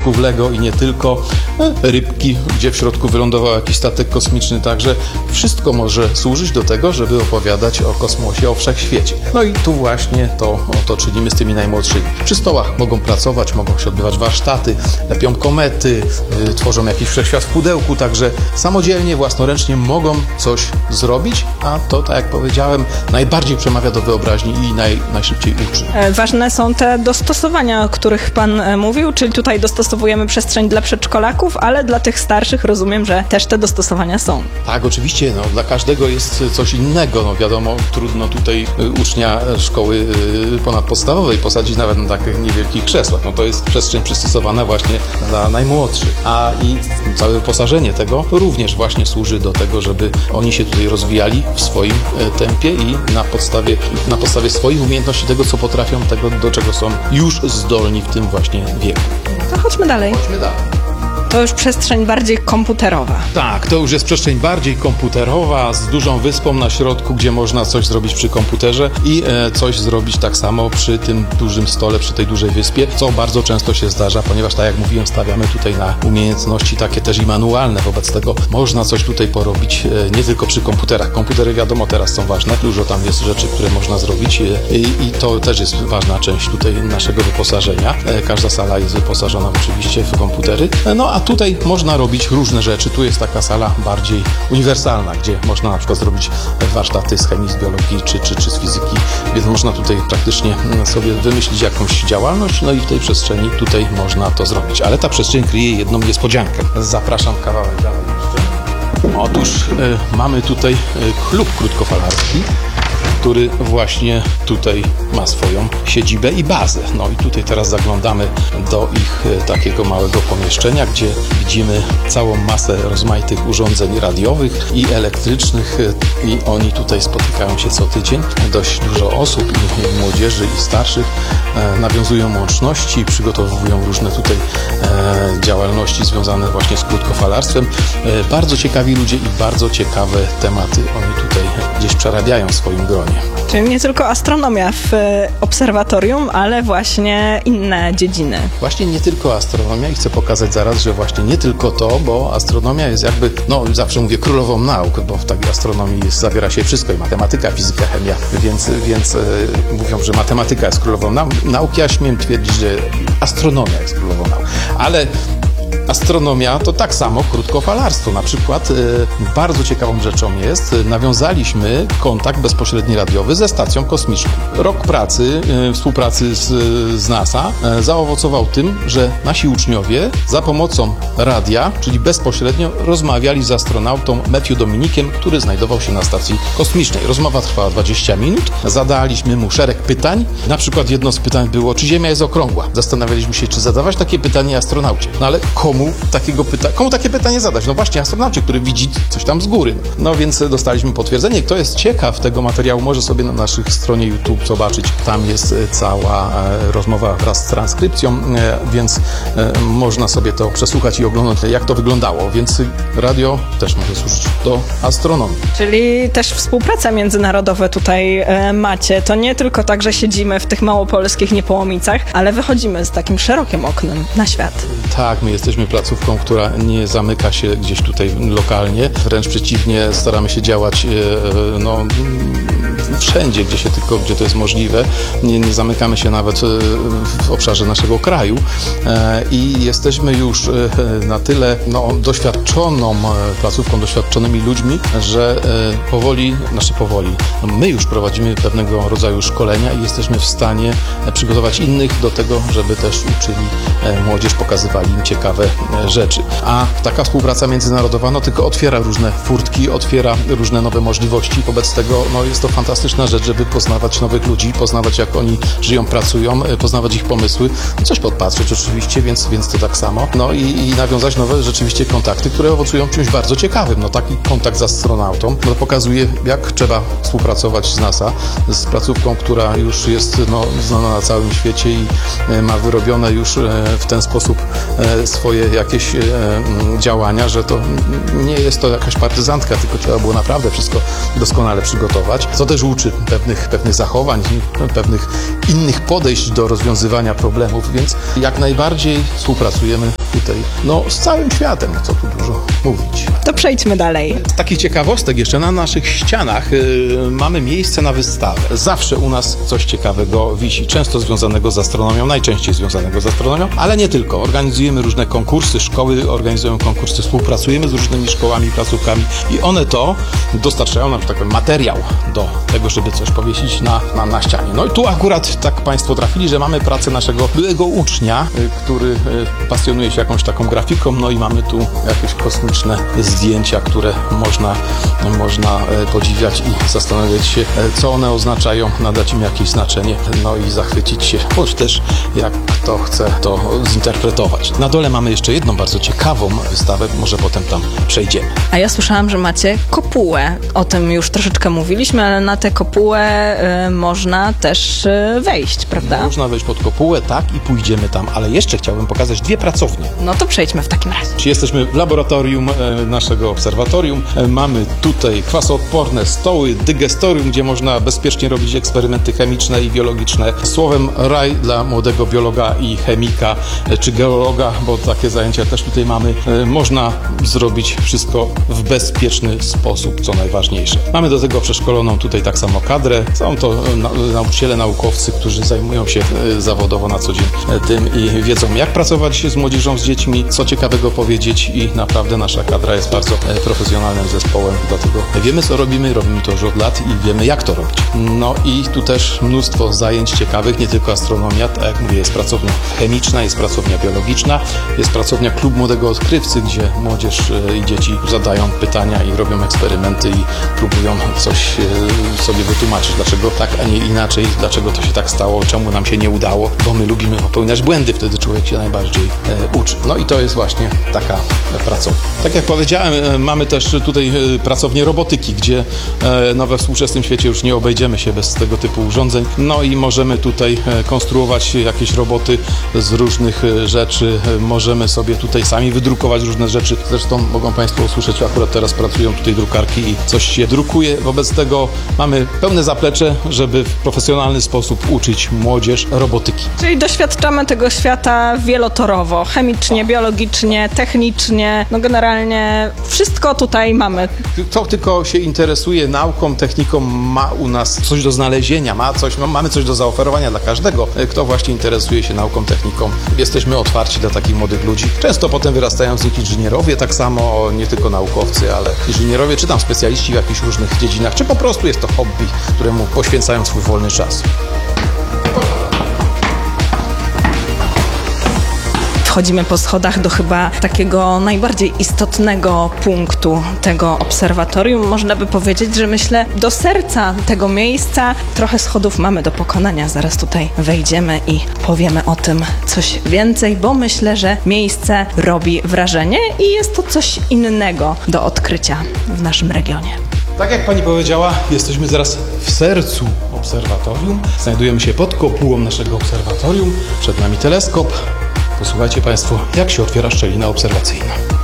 kawałeczków Lego i nie tylko, rybki, gdzie w środku wylądował jakiś statek kosmiczny, także wszystko może służyć do tego, żeby opowiadać o kosmosie, o wszechświecie. No i tu właśnie to czynimy z tymi najmłodszymi. Przy stołach mogą pracować, mogą się odbywać warsztaty, lepią komety, tworzą jakiś wszechświat w pudełku, także samodzielnie, własnoręcznie mogą coś zrobić, a to, tak jak powiedziałem, najbardziej przemawia do wyobraźni i najszybciej uczy. Ważne są te dostosowania, o których Pan mówił, czyli tutaj dostosowujemy przestrzeń dla przedszkolaków, ale dla tych starszych rozumiem, że też te dostosowania są. Tak, oczywiście, dla każdego jest coś innego, wiadomo, trudno tutaj ucznia szkoły ponadpodstawowej posadzić nawet na takich niewielkich krzesłach, to jest przestrzeń przystosowana właśnie dla najmłodszych, a i całe wyposażenie tego również właśnie służy do tego, żeby oni się tutaj rozwijali w swoim tempie i na podstawie swoich umiejętności, tego co potrafią, tego do czego są już zdolni w tym właśnie wieku. To chodźmy dalej. To już przestrzeń bardziej komputerowa. Tak, to już jest przestrzeń bardziej komputerowa, z dużą wyspą na środku, gdzie można coś zrobić przy komputerze i coś zrobić tak samo przy tym dużym stole, przy tej dużej wyspie, co bardzo często się zdarza, ponieważ tak jak mówiłem, stawiamy tutaj na umiejętności takie też i manualne, wobec tego można coś tutaj porobić nie tylko przy komputerach. Komputery wiadomo teraz są ważne, dużo tam jest rzeczy, które można zrobić i to też jest ważna część tutaj naszego wyposażenia. Każda sala jest wyposażona oczywiście w komputery, a tutaj można robić różne rzeczy. Tu jest taka sala bardziej uniwersalna, gdzie można na przykład zrobić warsztaty z chemii, z biologii czy z fizyki, więc można tutaj praktycznie sobie wymyślić jakąś działalność, i w tej przestrzeni tutaj można to zrobić. Ale ta przestrzeń kryje jedną niespodziankę. Zapraszam kawałek dalej jeszcze. Otóż mamy tutaj klub krótkofalarski, który właśnie tutaj ma swoją siedzibę i bazę. I tutaj teraz zaglądamy do ich takiego małego pomieszczenia, gdzie widzimy całą masę rozmaitych urządzeń radiowych i elektrycznych i oni tutaj spotykają się co tydzień. Dość dużo osób i młodzieży i starszych nawiązują łączności, przygotowują różne tutaj działalności związane właśnie z krótkofalarstwem. Bardzo ciekawi ludzie i bardzo ciekawe tematy oni tutaj gdzieś przerabiają w swoim gronie. Czyli nie tylko astronomia w obserwatorium, ale właśnie inne dziedziny. Właśnie nie tylko astronomia i chcę pokazać zaraz, że właśnie nie tylko to, bo astronomia jest jakby, zawsze mówię królową nauk, bo w takiej astronomii zawiera się wszystko i matematyka, fizyka, chemia, więc mówią, że matematyka jest królową nauk. Ja śmiem twierdzić, że astronomia jest królową nauk, ale astronomia to tak samo krótkofalarstwo. Na przykład bardzo ciekawą rzeczą jest, nawiązaliśmy kontakt bezpośredni radiowy ze stacją kosmiczną. Rok pracy, współpracy z NASA zaowocował tym, że nasi uczniowie za pomocą radia, czyli bezpośrednio rozmawiali z astronautą Matthew Dominikiem, który znajdował się na stacji kosmicznej. Rozmowa trwała 20 minut. Zadaliśmy mu szereg pytań. Na przykład jedno z pytań było, czy Ziemia jest okrągła. Zastanawialiśmy się, czy zadawać takie pytanie astronaucie. Ale komu takie pytanie zadać? Właśnie astronaucie, który widzi coś tam z góry. Więc dostaliśmy potwierdzenie. Kto jest ciekaw tego materiału, może sobie na naszych stronie YouTube zobaczyć. Tam jest cała rozmowa wraz z transkrypcją, więc można sobie to przesłuchać i oglądać, jak to wyglądało. Więc radio też może służyć do astronomii. Czyli też współpraca międzynarodowa tutaj macie. To nie tylko tak, że siedzimy w tych małopolskich Niepołomicach, ale wychodzimy z takim szerokim oknem na świat. Tak, my jesteśmy placówką, która nie zamyka się gdzieś tutaj lokalnie. Wręcz przeciwnie, staramy się działać wszędzie, gdzie to jest możliwe. Nie zamykamy się nawet w obszarze naszego kraju i jesteśmy już na tyle doświadczoną placówką, doświadczonymi ludźmi, że powoli, my już prowadzimy pewnego rodzaju szkolenia i jesteśmy w stanie przygotować innych do tego, żeby też uczyli młodzież, pokazywali im ciekawe rzeczy. A taka współpraca międzynarodowa tylko otwiera różne furtki, otwiera różne nowe możliwości. Wobec tego jest to fantastyczna rzecz, żeby poznawać nowych ludzi, poznawać jak oni żyją, pracują, poznawać ich pomysły, coś podpatrzeć oczywiście, więc to tak samo. I nawiązać nowe rzeczywiście kontakty, które owocują czymś bardzo ciekawym. Taki kontakt z astronautą pokazuje, jak trzeba współpracować z NASA, z placówką, która już jest znana na całym świecie i ma wyrobione już w ten sposób swoje jakieś działania, że to nie jest to jakaś partyzantka, tylko trzeba było naprawdę wszystko doskonale przygotować, co też uczy pewnych zachowań, pewnych innych podejść do rozwiązywania problemów, więc jak najbardziej współpracujemy tutaj, no z całym światem, co tu dużo mówić. To przejdźmy dalej. Z takich ciekawostek jeszcze na naszych ścianach mamy miejsce na wystawę. Zawsze u nas coś ciekawego wisi, często związanego z astronomią, najczęściej związanego z astronomią, ale nie tylko. Organizujemy różne konkursy, szkoły organizują konkursy, współpracujemy z różnymi szkołami, placówkami i one to dostarczają nam, że tak powiem, materiał do tego, żeby coś powiesić na ścianie. No i tu akurat tak Państwo trafili, że mamy pracę naszego byłego ucznia, który pasjonuje się jakąś taką grafiką, no i mamy tu jakieś kosmiczne zdjęcia, które można podziwiać i zastanawiać się, co one oznaczają, nadać im jakieś znaczenie, no i zachwycić się, choć też jak kto chce to zinterpretować. Na dole mamy jeszcze jedną bardzo ciekawą wystawę, może potem tam przejdziemy. A ja słyszałam, że macie kopułę. O tym już troszeczkę mówiliśmy, ale na tę kopułę można też wejść, prawda? Można wejść pod kopułę, tak, i pójdziemy tam, ale jeszcze chciałbym pokazać dwie pracownie. No to przejdźmy w takim razie. Jesteśmy w laboratorium naszego obserwatorium. Mamy tutaj kwasoodporne stoły, dygestorium, gdzie można bezpiecznie robić eksperymenty chemiczne i biologiczne. Słowem, raj dla młodego biologa i chemika, czy geologa, bo takie zajęcia też tutaj mamy. Można zrobić wszystko w bezpieczny sposób, co najważniejsze. Mamy do tego przeszkoloną tutaj tak samo kadrę. Są to nauczyciele, naukowcy, którzy zajmują się zawodowo na co dzień tym i wiedzą, jak pracować z młodzieżą, z dziećmi, co ciekawego powiedzieć i naprawdę nasza kadra jest bardzo profesjonalnym zespołem, dlatego wiemy, co robimy to już od lat i wiemy, jak to robić. No i tu też mnóstwo zajęć ciekawych, nie tylko astronomia, tak jak mówię, jest pracownia chemiczna, jest pracownia biologiczna, jest pracownia Klub Młodego Odkrywcy, gdzie młodzież i dzieci zadają pytania i robią eksperymenty i próbują coś sobie wytłumaczyć, dlaczego tak, a nie inaczej, dlaczego to się tak stało, czemu nam się nie udało, bo my lubimy popełniać błędy, wtedy człowiek się najbardziej uczy. No i to jest właśnie taka pracownia. Tak jak powiedziałem, mamy też tutaj pracownię robotyki, gdzie we współczesnym świecie już nie obejdziemy się bez tego typu urządzeń. No i możemy tutaj konstruować jakieś roboty z różnych rzeczy. Możemy sobie tutaj sami wydrukować różne rzeczy. Zresztą mogą Państwo usłyszeć, akurat teraz pracują tutaj drukarki i coś się drukuje. Wobec tego mamy pełne zaplecze, żeby w profesjonalny sposób uczyć młodzież robotyki. Czyli doświadczamy tego świata wielotorowo, chemicznie, biologicznie, technicznie, no generalnie wszystko tutaj mamy. Kto tylko się interesuje nauką, techniką, ma u nas coś do znalezienia, mamy coś do zaoferowania dla każdego, kto właśnie interesuje się nauką, techniką. Jesteśmy otwarci dla takich młodych ludzi. Często potem wyrastają z nich inżynierowie, tak samo, nie tylko naukowcy, ale inżynierowie, czy tam specjaliści w jakichś różnych dziedzinach, czy po prostu jest to hobby, któremu poświęcają swój wolny czas. Wchodzimy po schodach do chyba takiego najbardziej istotnego punktu tego obserwatorium. Można by powiedzieć, że myślę do serca tego miejsca. Trochę schodów mamy do pokonania. Zaraz tutaj wejdziemy i powiemy o tym coś więcej, bo myślę, że miejsce robi wrażenie i jest to coś innego do odkrycia w naszym regionie. Tak jak Pani powiedziała, jesteśmy zaraz w sercu obserwatorium. Znajdujemy się pod kopułą naszego obserwatorium. Przed nami teleskop. Posłuchajcie Państwo, jak się otwiera szczelina obserwacyjna.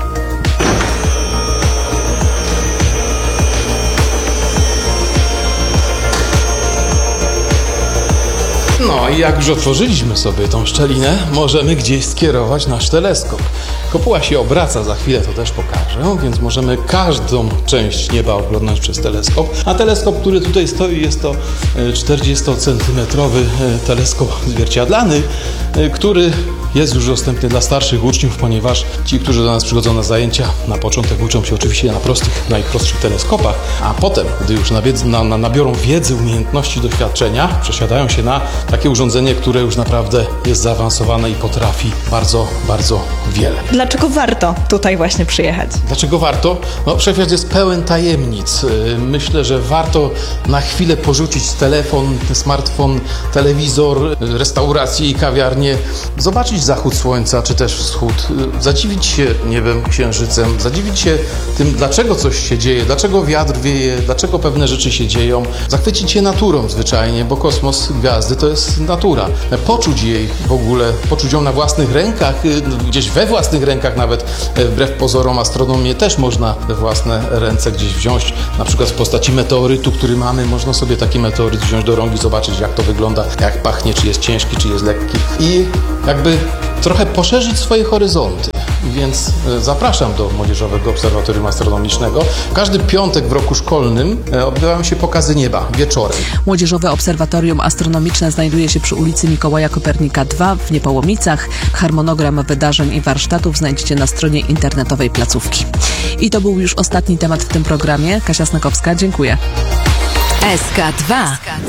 No i jak już otworzyliśmy sobie tą szczelinę, możemy gdzieś skierować nasz teleskop. Kopuła się obraca, za chwilę to też pokażę, więc możemy każdą część nieba oglądać przez teleskop. A teleskop, który tutaj stoi, jest to 40-centymetrowy teleskop zwierciadlany, który jest już dostępny dla starszych uczniów, ponieważ ci, którzy do nas przychodzą na zajęcia, na początek uczą się oczywiście na najprostszych teleskopach, a potem, gdy już nabiorą wiedzy, umiejętności, doświadczenia, przesiadają się na takie urządzenie, które już naprawdę jest zaawansowane i potrafi bardzo, bardzo wiele. Dlaczego warto tutaj właśnie przyjechać? Dlaczego warto? No, wszechświat jest pełen tajemnic. Myślę, że warto na chwilę porzucić telefon, smartfon, telewizor, restaurację i kawiarnię, zobaczyć zachód słońca, czy też wschód, zadziwić się niebem, księżycem, zadziwić się tym, dlaczego coś się dzieje, dlaczego wiatr wieje, dlaczego pewne rzeczy się dzieją, zachwycić się naturą zwyczajnie, bo kosmos, gwiazdy to jest natura. Poczuć jej w ogóle, poczuć ją na własnych rękach, gdzieś we własnych rękach, nawet wbrew pozorom astronomię też można we własne ręce gdzieś wziąć, na przykład w postaci meteorytu, który mamy, można sobie taki meteoryt wziąć do rąk i zobaczyć, jak to wygląda, jak pachnie, czy jest ciężki, czy jest lekki i jakby trochę poszerzyć swoje horyzonty. Więc zapraszam do Młodzieżowego Obserwatorium Astronomicznego. Każdy piątek w roku szkolnym odbywają się pokazy nieba wieczorem. Młodzieżowe Obserwatorium Astronomiczne znajduje się przy ulicy Mikołaja Kopernika 2 w Niepołomicach. Harmonogram wydarzeń i warsztatów znajdziecie na stronie internetowej placówki. I to był już ostatni temat w tym programie. Kasia Snakowska, dziękuję. SK2.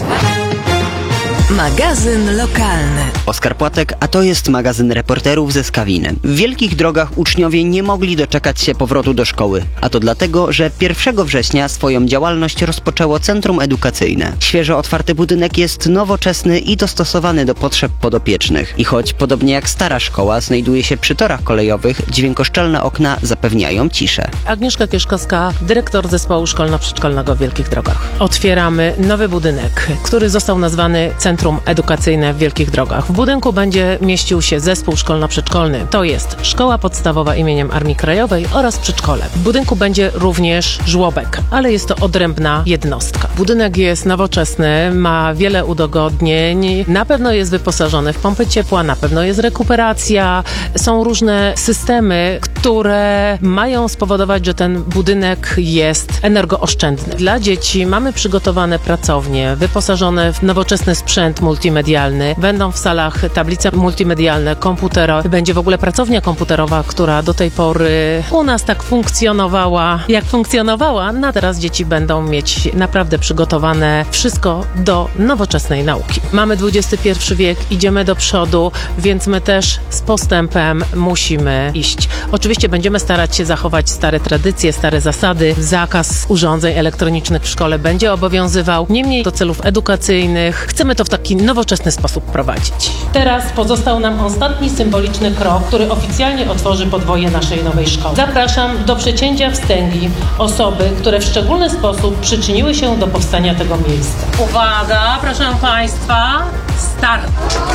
Magazyn lokalny. Oskar Płatek, a to jest magazyn reporterów ze Skawiny. W Wielkich Drogach uczniowie nie mogli doczekać się powrotu do szkoły. A to dlatego, że 1 września swoją działalność rozpoczęło Centrum Edukacyjne. Świeżo otwarty budynek jest nowoczesny i dostosowany do potrzeb podopiecznych. I choć podobnie jak stara szkoła znajduje się przy torach kolejowych, dźwiękoszczelne okna zapewniają ciszę. Agnieszka Kieszkowska, dyrektor zespołu szkolno-przedszkolnego w Wielkich Drogach. Otwieramy nowy budynek, który został nazwany Centrum Edukacyjne w Wielkich Drogach. W budynku będzie mieścił się zespół szkolno-przedszkolny. To jest szkoła podstawowa imieniem Armii Krajowej oraz przedszkole. W budynku będzie również żłobek, ale jest to odrębna jednostka. Budynek jest nowoczesny, ma wiele udogodnień, na pewno jest wyposażony w pompy ciepła, na pewno jest rekuperacja, są różne systemy, które mają spowodować, że ten budynek jest energooszczędny. Dla dzieci mamy przygotowane pracownie, wyposażone w nowoczesny sprzęt multimedialny. Będą w salach tablice multimedialne, komputerowe. Będzie w ogóle pracownia komputerowa, która do tej pory u nas tak funkcjonowała, jak funkcjonowała. No a teraz dzieci będą mieć naprawdę przygotowane wszystko do nowoczesnej nauki. Mamy XXI wiek, idziemy do przodu, więc my też z postępem musimy iść. Oczywiście będziemy starać się zachować stare tradycje, stare zasady. Zakaz urządzeń elektronicznych w szkole będzie obowiązywał. Niemniej do celów edukacyjnych chcemy to w taki nowoczesny sposób prowadzić. Teraz pozostał nam ostatni symboliczny krok, który oficjalnie otworzy podwoje naszej nowej szkoły. Zapraszam do przecięcia wstęgi osoby, które w szczególny sposób przyczyniły się do powstania tego miejsca. Uwaga, proszę Państwa, start!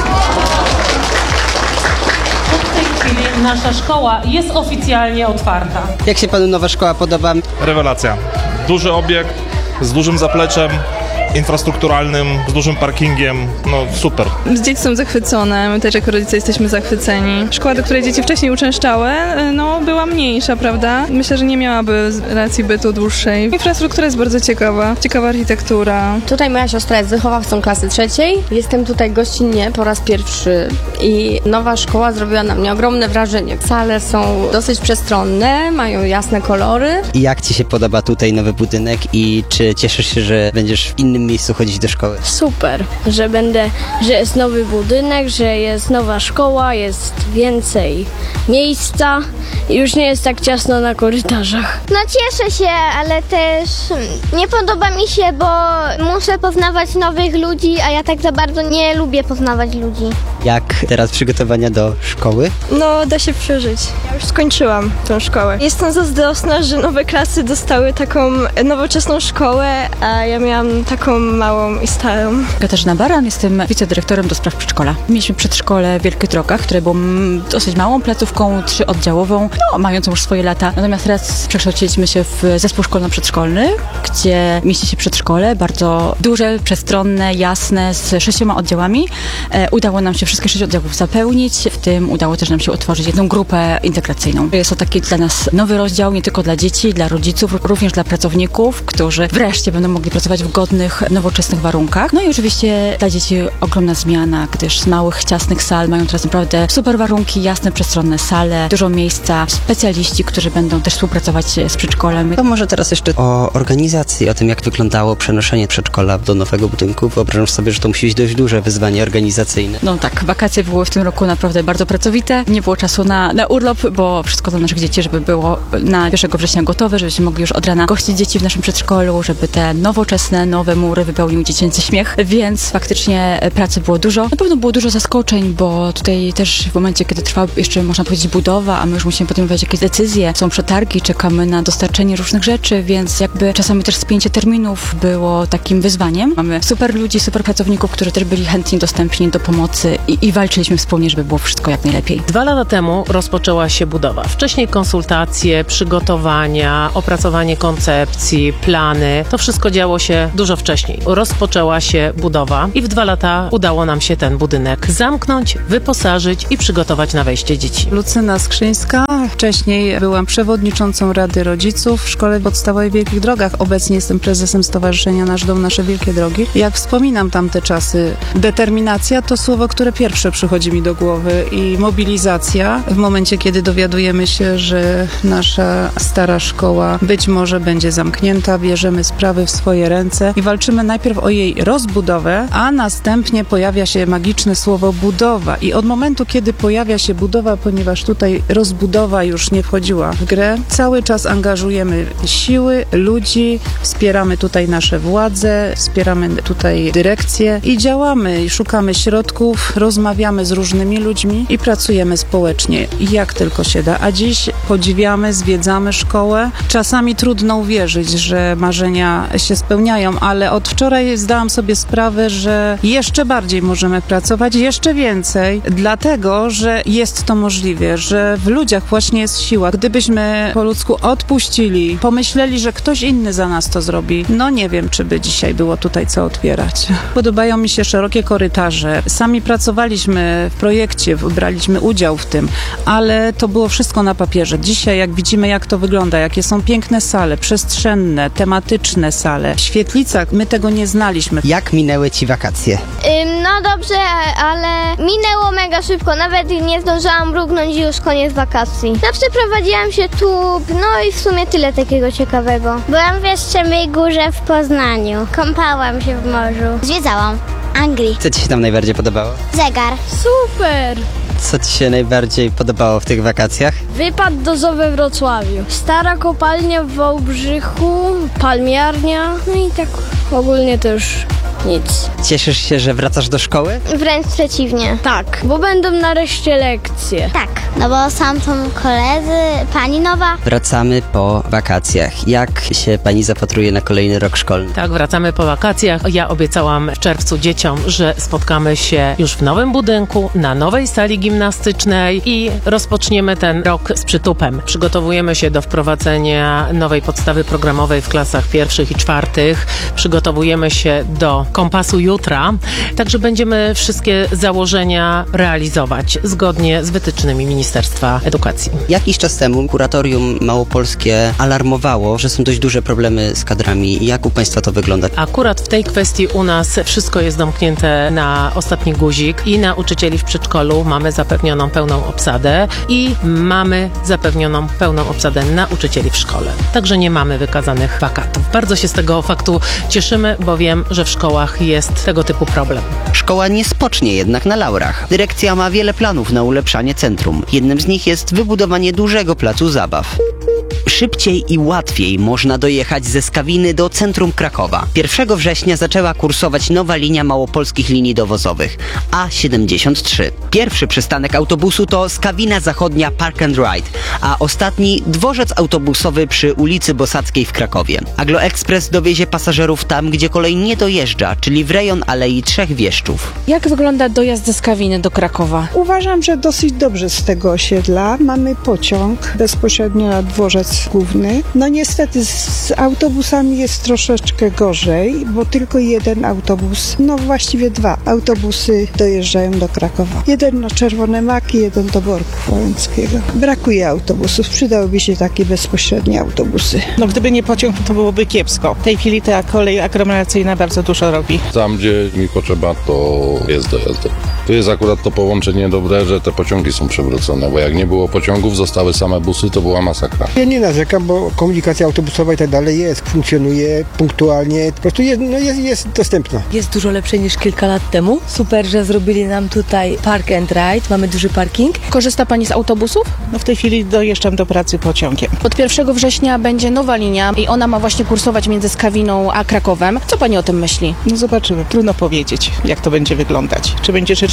W tej chwili nasza szkoła jest oficjalnie otwarta. Jak się panu nowa szkoła podoba? Rewelacja. Duży obiekt z dużym zapleczem infrastrukturalnym, z dużym parkingiem, no super. Dzieci są zachwycone, my też jako rodzice jesteśmy zachwyceni. Szkoła, do której dzieci wcześniej uczęszczały, no była mniejsza, prawda? Myślę, że nie miałaby racji bytu dłuższej. Infrastruktura jest bardzo ciekawa, ciekawa architektura. Tutaj moja siostra jest wychowawcą klasy 3. Jestem tutaj gościnnie po raz pierwszy i nowa szkoła zrobiła na mnie ogromne wrażenie. Sale są dosyć przestronne, mają jasne kolory. I jak ci się podoba tutaj nowy budynek i czy cieszysz się, że będziesz w innym miejscu chodzić do szkoły? Super, że jest nowy budynek, że jest nowa szkoła, jest więcej miejsca i już nie jest tak ciasno na korytarzach. No cieszę się, ale też nie podoba mi się, bo muszę poznawać nowych ludzi, a ja tak za bardzo nie lubię poznawać ludzi. Jak teraz przygotowania do szkoły? No, da się przeżyć. Ja już skończyłam tę szkołę. Jestem zazdrosna, że nowe klasy dostały taką nowoczesną szkołę, a ja miałam taką małą i starą. Katarzyna Baran, jestem wicedyrektorem do spraw przedszkola. Mieliśmy przedszkole w Wielkich Drogach, które było dosyć małą placówką, 3-oddziałową, mającą już swoje lata. Natomiast teraz przekształciliśmy się w zespół szkolno-przedszkolny, gdzie mieści się przedszkole, bardzo duże, przestronne, jasne, z 6 oddziałami. Udało nam się wszystkie 6 oddziałów zapełnić, w tym udało też nam się otworzyć jedną grupę integracyjną. Jest to taki dla nas nowy rozdział, nie tylko dla dzieci, dla rodziców, również dla pracowników, którzy wreszcie będą mogli pracować w godnych, nowoczesnych warunkach. No i oczywiście dla dzieci ogromna zmiana, gdyż z małych, ciasnych sal mają teraz naprawdę super warunki, jasne, przestronne sale, dużo miejsca, specjaliści, którzy będą też współpracować z przedszkolem. To może teraz jeszcze o organizacji, o tym, jak wyglądało przenoszenie przedszkola do nowego budynku. Wyobrażam sobie, że to musi być dość duże wyzwanie organizacyjne. No tak, wakacje były w tym roku naprawdę bardzo pracowite. Nie było czasu na urlop, bo wszystko dla naszych dzieci, żeby było na 1 września gotowe, żebyśmy mogli już od rana gościć dzieci w naszym przedszkolu, żeby te nowoczesne, nowe mury wypełnił dziecięcy śmiech, więc faktycznie pracy było dużo. Na pewno było dużo zaskoczeń, bo tutaj też w momencie, kiedy trwała jeszcze, można powiedzieć, budowa, a my już musimy potem podejmować jakieś decyzje, są przetargi, czekamy na dostarczenie różnych rzeczy, więc jakby czasami też spięcie terminów było takim wyzwaniem. Mamy super ludzi, super pracowników, którzy też byli chętni dostępni do pomocy i walczyliśmy wspólnie, żeby było wszystko jak najlepiej. 2 lata temu rozpoczęła się budowa. Wcześniej konsultacje, przygotowania, opracowanie koncepcji, plany. To wszystko działo się dużo wcześniej. Rozpoczęła się budowa i w 2 lata udało nam się ten budynek zamknąć, wyposażyć i przygotować na wejście dzieci. Lucyna Skrzyńska. Wcześniej byłam przewodniczącą Rady Rodziców w Szkole Podstawowej w Wielkich Drogach. Obecnie jestem prezesem Stowarzyszenia Nasz Dom, Nasze Wielkie Drogi. Jak wspominam tamte czasy, determinacja to słowo, które pierwsze przychodzi mi do głowy i mobilizacja w momencie, kiedy dowiadujemy się, że nasza stara szkoła być może będzie zamknięta, bierzemy sprawy w swoje ręce i walczymy najpierw o jej rozbudowę, a następnie pojawia się magiczne słowo budowa i od momentu, kiedy pojawia się budowa, ponieważ tutaj rozbudowa już nie wchodziła w grę, cały czas angażujemy siły, ludzi, wspieramy tutaj nasze władze, wspieramy tutaj dyrekcję i działamy i szukamy środków, rozmawiamy z różnymi ludźmi i pracujemy społecznie jak tylko się da. A dziś podziwiamy, zwiedzamy szkołę. Czasami trudno uwierzyć, że marzenia się spełniają, ale od wczoraj zdałam sobie sprawę, że jeszcze bardziej możemy pracować, jeszcze więcej, dlatego, że jest to możliwe, że w ludziach właśnie jest siła. Gdybyśmy po ludzku odpuścili, pomyśleli, że ktoś inny za nas to zrobi, no nie wiem, czy by dzisiaj było tutaj co otwierać. Podobają mi się szerokie korytarze. Sami pracowaliśmy w projekcie, braliśmy udział w tym, ale to było wszystko na papierze. Dzisiaj jak widzimy, jak to wygląda, jakie są piękne sale, przestrzenne, tematyczne sale, świetlica, my tego nie znaliśmy. Jak minęły Ci wakacje? No dobrze, ale minęło mega szybko. Nawet nie zdążyłam mrugnąć i już koniec wakacji. No przeprowadziłam się tu, no i w sumie tyle takiego ciekawego. Byłam w Jastrzębiej Górze w Poznaniu. Kąpałam się w morzu. Zwiedzałam Anglii. Co Ci się tam najbardziej podobało? Zegar. Super! Co Ci się najbardziej podobało w tych wakacjach? Wypad dozowy we Wrocławiu. Stara kopalnia w Wałbrzychu, palmiarnia, no i tak ogólnie to już nic. Cieszysz się, że wracasz do szkoły? Wręcz przeciwnie. Tak, bo będą nareszcie lekcje. Tak, no bo sam są koledzy, pani nowa. Wracamy po wakacjach. Jak się Pani zapatruje na kolejny rok szkolny? Tak, wracamy po wakacjach. Ja obiecałam w czerwcu dzieciom, że spotkamy się już w nowym budynku, na nowej sali gimnastycznej i rozpoczniemy ten rok z przytupem. Przygotowujemy się do wprowadzenia nowej podstawy programowej w klasach 1. i 4. Przygotowujemy się do kompasu jutra, także będziemy wszystkie założenia realizować zgodnie z wytycznymi Ministerstwa Edukacji. Jakiś czas temu Kuratorium Małopolskie alarmowało, że są dość duże problemy z kadrami. Jak u Państwa to wygląda? Akurat w tej kwestii u nas wszystko jest domknięte na ostatni guzik i nauczycieli w przedszkolu mamy zapewnioną pełną obsadę i mamy zapewnioną pełną obsadę nauczycieli w szkole. Także nie mamy wykazanych wakatów. Bardzo się z tego faktu cieszymy, bo wiem, że w szkołach jest tego typu problem. Szkoła nie spocznie jednak na laurach. Dyrekcja ma wiele planów na ulepszanie centrum. Jednym z nich jest wybudowanie dużego placu zabaw. Szybciej i łatwiej można dojechać ze Skawiny do centrum Krakowa. 1 września zaczęła kursować nowa linia małopolskich linii dowozowych A73. Pierwszy przystanek autobusu to Skawina Zachodnia Park and Ride, a ostatni dworzec autobusowy przy ulicy Bosackiej w Krakowie. Agloexpress dowiezie pasażerów tam, gdzie kolej nie dojeżdża, czyli w rejon Alei Trzech Wieszczów. Jak wygląda dojazd ze Skawiny do Krakowa? Uważam, że dosyć dobrze z tego osiedla. Mamy pociąg bezpośrednio na dworzec główny. No niestety z autobusami jest troszeczkę gorzej, bo tylko jeden autobus, no właściwie 2 autobusy dojeżdżają do Krakowa. Jeden na Czerwone Maki, jeden do Borku Wałęckiego. Brakuje autobusów, przydałyby się takie bezpośrednie autobusy. No gdyby nie pociąg, to byłoby kiepsko. W tej chwili ta kolej aglomeracyjna bardzo dużo robi. Tam, gdzie mi potrzeba, to jest dojazd. Tu jest akurat to połączenie dobre, że te pociągi są przewrócone, bo jak nie było pociągów, zostały same busy, to była masakra. Ja nie narzekam, bo komunikacja autobusowa i tak dalej jest, funkcjonuje punktualnie, po prostu jest dostępna. Jest dużo lepsze niż kilka lat temu. Super, że zrobili nam tutaj park and ride, mamy duży parking. Korzysta Pani z autobusów? No w tej chwili dojeżdżam do pracy pociągiem. Od 1 września będzie nowa linia i ona ma właśnie kursować między Skawiną a Krakowem. Co Pani o tym myśli? No zobaczymy, trudno powiedzieć, jak to będzie wyglądać. Czy będzie rzeczywiście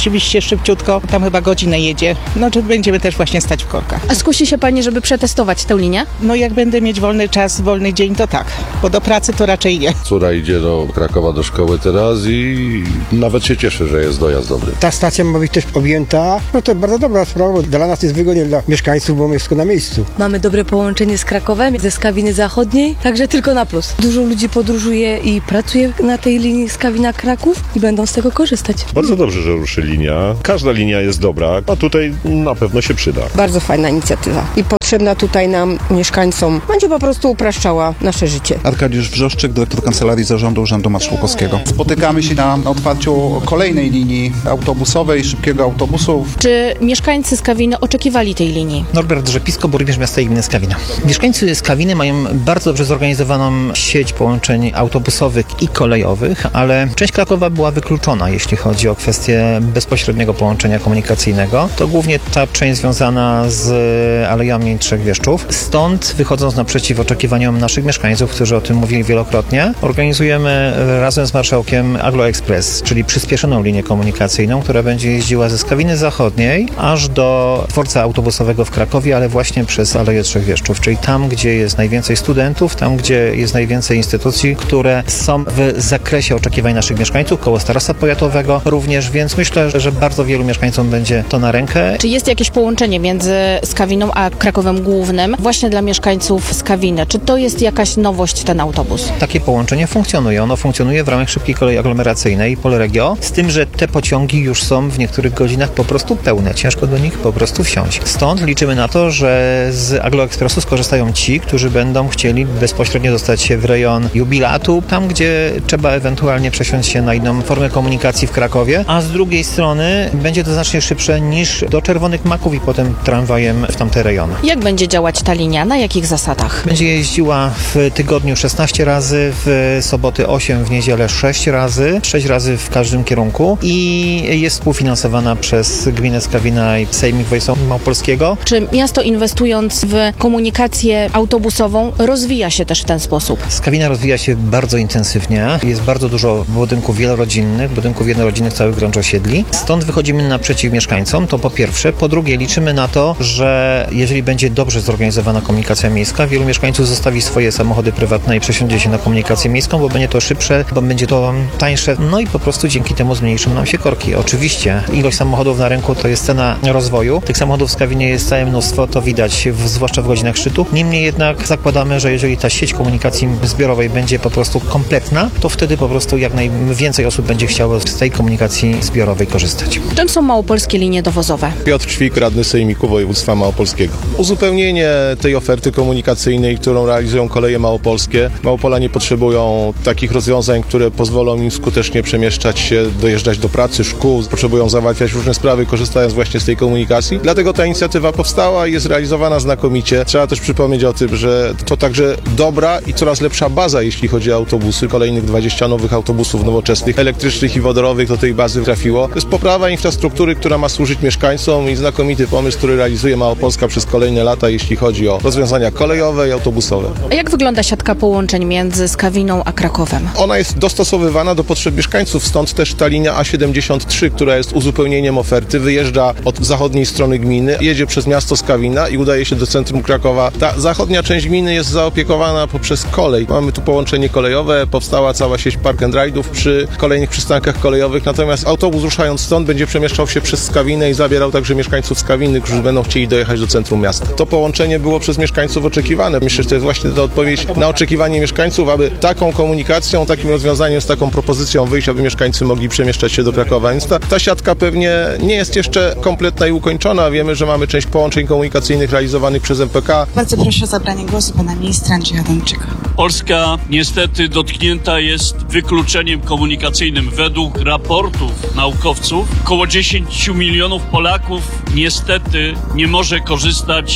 rzeczywiście szybciutko, tam chyba godzinę jedzie. No, czy będziemy też właśnie stać w korkach. A skusi się Pani, żeby przetestować tę linię? No, jak będę mieć wolny czas, wolny dzień, to tak, bo do pracy to raczej nie. Córa idzie do Krakowa do szkoły teraz i nawet się cieszę, że jest dojazd dobry. Ta stacja ma być też objęta, no to bardzo dobra sprawa, bo dla nas jest wygodnie, dla mieszkańców, bo mamy wszystko na miejscu. Mamy dobre połączenie z Krakowem, ze Skawiny Zachodniej, także tylko na plus. Dużo ludzi podróżuje i pracuje na tej linii Skawina-Kraków i będą z tego korzystać. Bardzo dobrze, że ruszy linia. Każda linia jest dobra, a tutaj na pewno się przyda. Bardzo fajna inicjatywa i potrzebna tutaj nam, mieszkańcom. Będzie po prostu upraszczała nasze życie. Arkadiusz Wrzoszczyk, dyrektor Kancelarii Zarządu Urzędu Marszałkowskiego. Spotykamy się na otwarciu kolejnej linii autobusowej, szybkiego autobusu. Czy mieszkańcy Skawiny oczekiwali tej linii? Norbert Rzepisko, burmistrz miasta i gminy Skawina. Mieszkańcy Skawiny mają bardzo dobrze zorganizowaną sieć połączeń autobusowych i kolejowych, ale część Krakowa była wykluczona, jeśli chodzi o kwestię bezpośredniego połączenia komunikacyjnego. To głównie ta część związana z Alejami Trzech Wieszczów. Stąd, wychodząc naprzeciw oczekiwaniom naszych mieszkańców, którzy o tym mówili wielokrotnie, organizujemy razem z marszałkiem Aglo Express, czyli przyspieszoną linię komunikacyjną, która będzie jeździła ze Skawiny Zachodniej aż do dworca autobusowego w Krakowie, ale właśnie przez Aleję Trzech Wieszczów, czyli tam, gdzie jest najwięcej studentów, tam, gdzie jest najwięcej instytucji, które są w zakresie oczekiwań naszych mieszkańców, koło Starostwa Powiatowego również, więc myślę, że bardzo wielu mieszkańcom będzie to na rękę. Czy jest jakieś połączenie między Skawiną a Krakowem Głównym właśnie dla mieszkańców Skawiny? Czy to jest jakaś nowość, ten autobus? Takie połączenie funkcjonuje. Ono funkcjonuje w ramach szybkiej kolei aglomeracyjnej Polregio, z tym, że te pociągi już są w niektórych godzinach po prostu pełne. Ciężko do nich po prostu wsiąść. Stąd liczymy na to, że z Aglo Expressu skorzystają ci, którzy będą chcieli bezpośrednio dostać się w rejon Jubilatu, tam gdzie trzeba ewentualnie przesiąść się na inną formę komunikacji w Krakowie, a z drugiej strony będzie to znacznie szybsze niż do Czerwonych Maków i potem tramwajem w tamte rejony. Jak będzie działać ta linia? Na jakich zasadach? Będzie jeździła w tygodniu 16 razy, w soboty 8, w niedzielę 6 razy, 6 razy w każdym kierunku i jest współfinansowana przez gminę Skawina i Sejmik Województwa Małopolskiego. Czy miasto, inwestując w komunikację autobusową, rozwija się też w ten sposób? Skawina rozwija się bardzo intensywnie. Jest bardzo dużo budynków wielorodzinnych, budynków jednorodzinnych, całych wręcz osiedli. Stąd wychodzimy naprzeciw mieszkańcom, to po pierwsze. Po drugie, liczymy na to, że jeżeli będzie dobrze zorganizowana komunikacja miejska, wielu mieszkańców zostawi swoje samochody prywatne i przesiądzie się na komunikację miejską, bo będzie to szybsze, bo będzie to tańsze, no i po prostu dzięki temu zmniejszą nam się korki. Oczywiście ilość samochodów na rynku to jest cena rozwoju. Tych samochodów w Skawinie jest całe mnóstwo, to widać, zwłaszcza w godzinach szczytu. Niemniej jednak zakładamy, że jeżeli ta sieć komunikacji zbiorowej będzie po prostu kompletna, to wtedy po prostu jak najwięcej osób będzie chciało z tej komunikacji zbiorowej korzystać. Czym są małopolskie linie dowozowe? Piotr Ćwik, radny Sejmiku Województwa Małopolskiego. Uzupełnienie tej oferty komunikacyjnej, którą realizują Koleje Małopolskie. Małopolanie potrzebują takich rozwiązań, które pozwolą im skutecznie przemieszczać się, dojeżdżać do pracy, szkół, potrzebują załatwiać różne sprawy, korzystając właśnie z tej komunikacji. Dlatego ta inicjatywa powstała i jest realizowana znakomicie. Trzeba też przypomnieć o tym, że to także dobra i coraz lepsza baza, jeśli chodzi o autobusy. Kolejnych 20 nowych autobusów nowoczesnych, elektrycznych i wodorowych do tej bazy trafiło. To jest poprawa infrastruktury, która ma służyć mieszkańcom i znakomity pomysł, który realizuje Małopolska przez kolejne lata, jeśli chodzi o rozwiązania kolejowe i autobusowe. A jak wygląda siatka połączeń między Skawiną a Krakowem? Ona jest dostosowywana do potrzeb mieszkańców, stąd też ta linia A73, która jest uzupełnieniem oferty, wyjeżdża od zachodniej strony gminy, jedzie przez miasto Skawina i udaje się do centrum Krakowa. Ta zachodnia część gminy jest zaopiekowana poprzez kolej. Mamy tu połączenie kolejowe, powstała cała sieć park and ride'ów przy kolejnych przystankach kolejowych, natomiast autobus ruszając stąd będzie przemieszczał się przez Skawinę i zabierał także mieszkańców Skawiny, którzy będą chcieli dojechać do centrum miasta. To połączenie było przez mieszkańców oczekiwane. Myślę, że to jest właśnie ta odpowiedź na oczekiwanie mieszkańców, aby taką komunikacją, takim rozwiązaniem, z taką propozycją wyjść, aby mieszkańcy mogli przemieszczać się do Krakowa. Więc ta siatka pewnie nie jest jeszcze kompletna i ukończona. Wiemy, że mamy część połączeń komunikacyjnych realizowanych przez MPK. Bardzo proszę o zabranie głosu pana ministra Andrzeja Adamczyka. Polska niestety dotknięta jest wykluczeniem komunikacyjnym. Według raportów naukowców około 10 milionów Polaków niestety nie może korzystać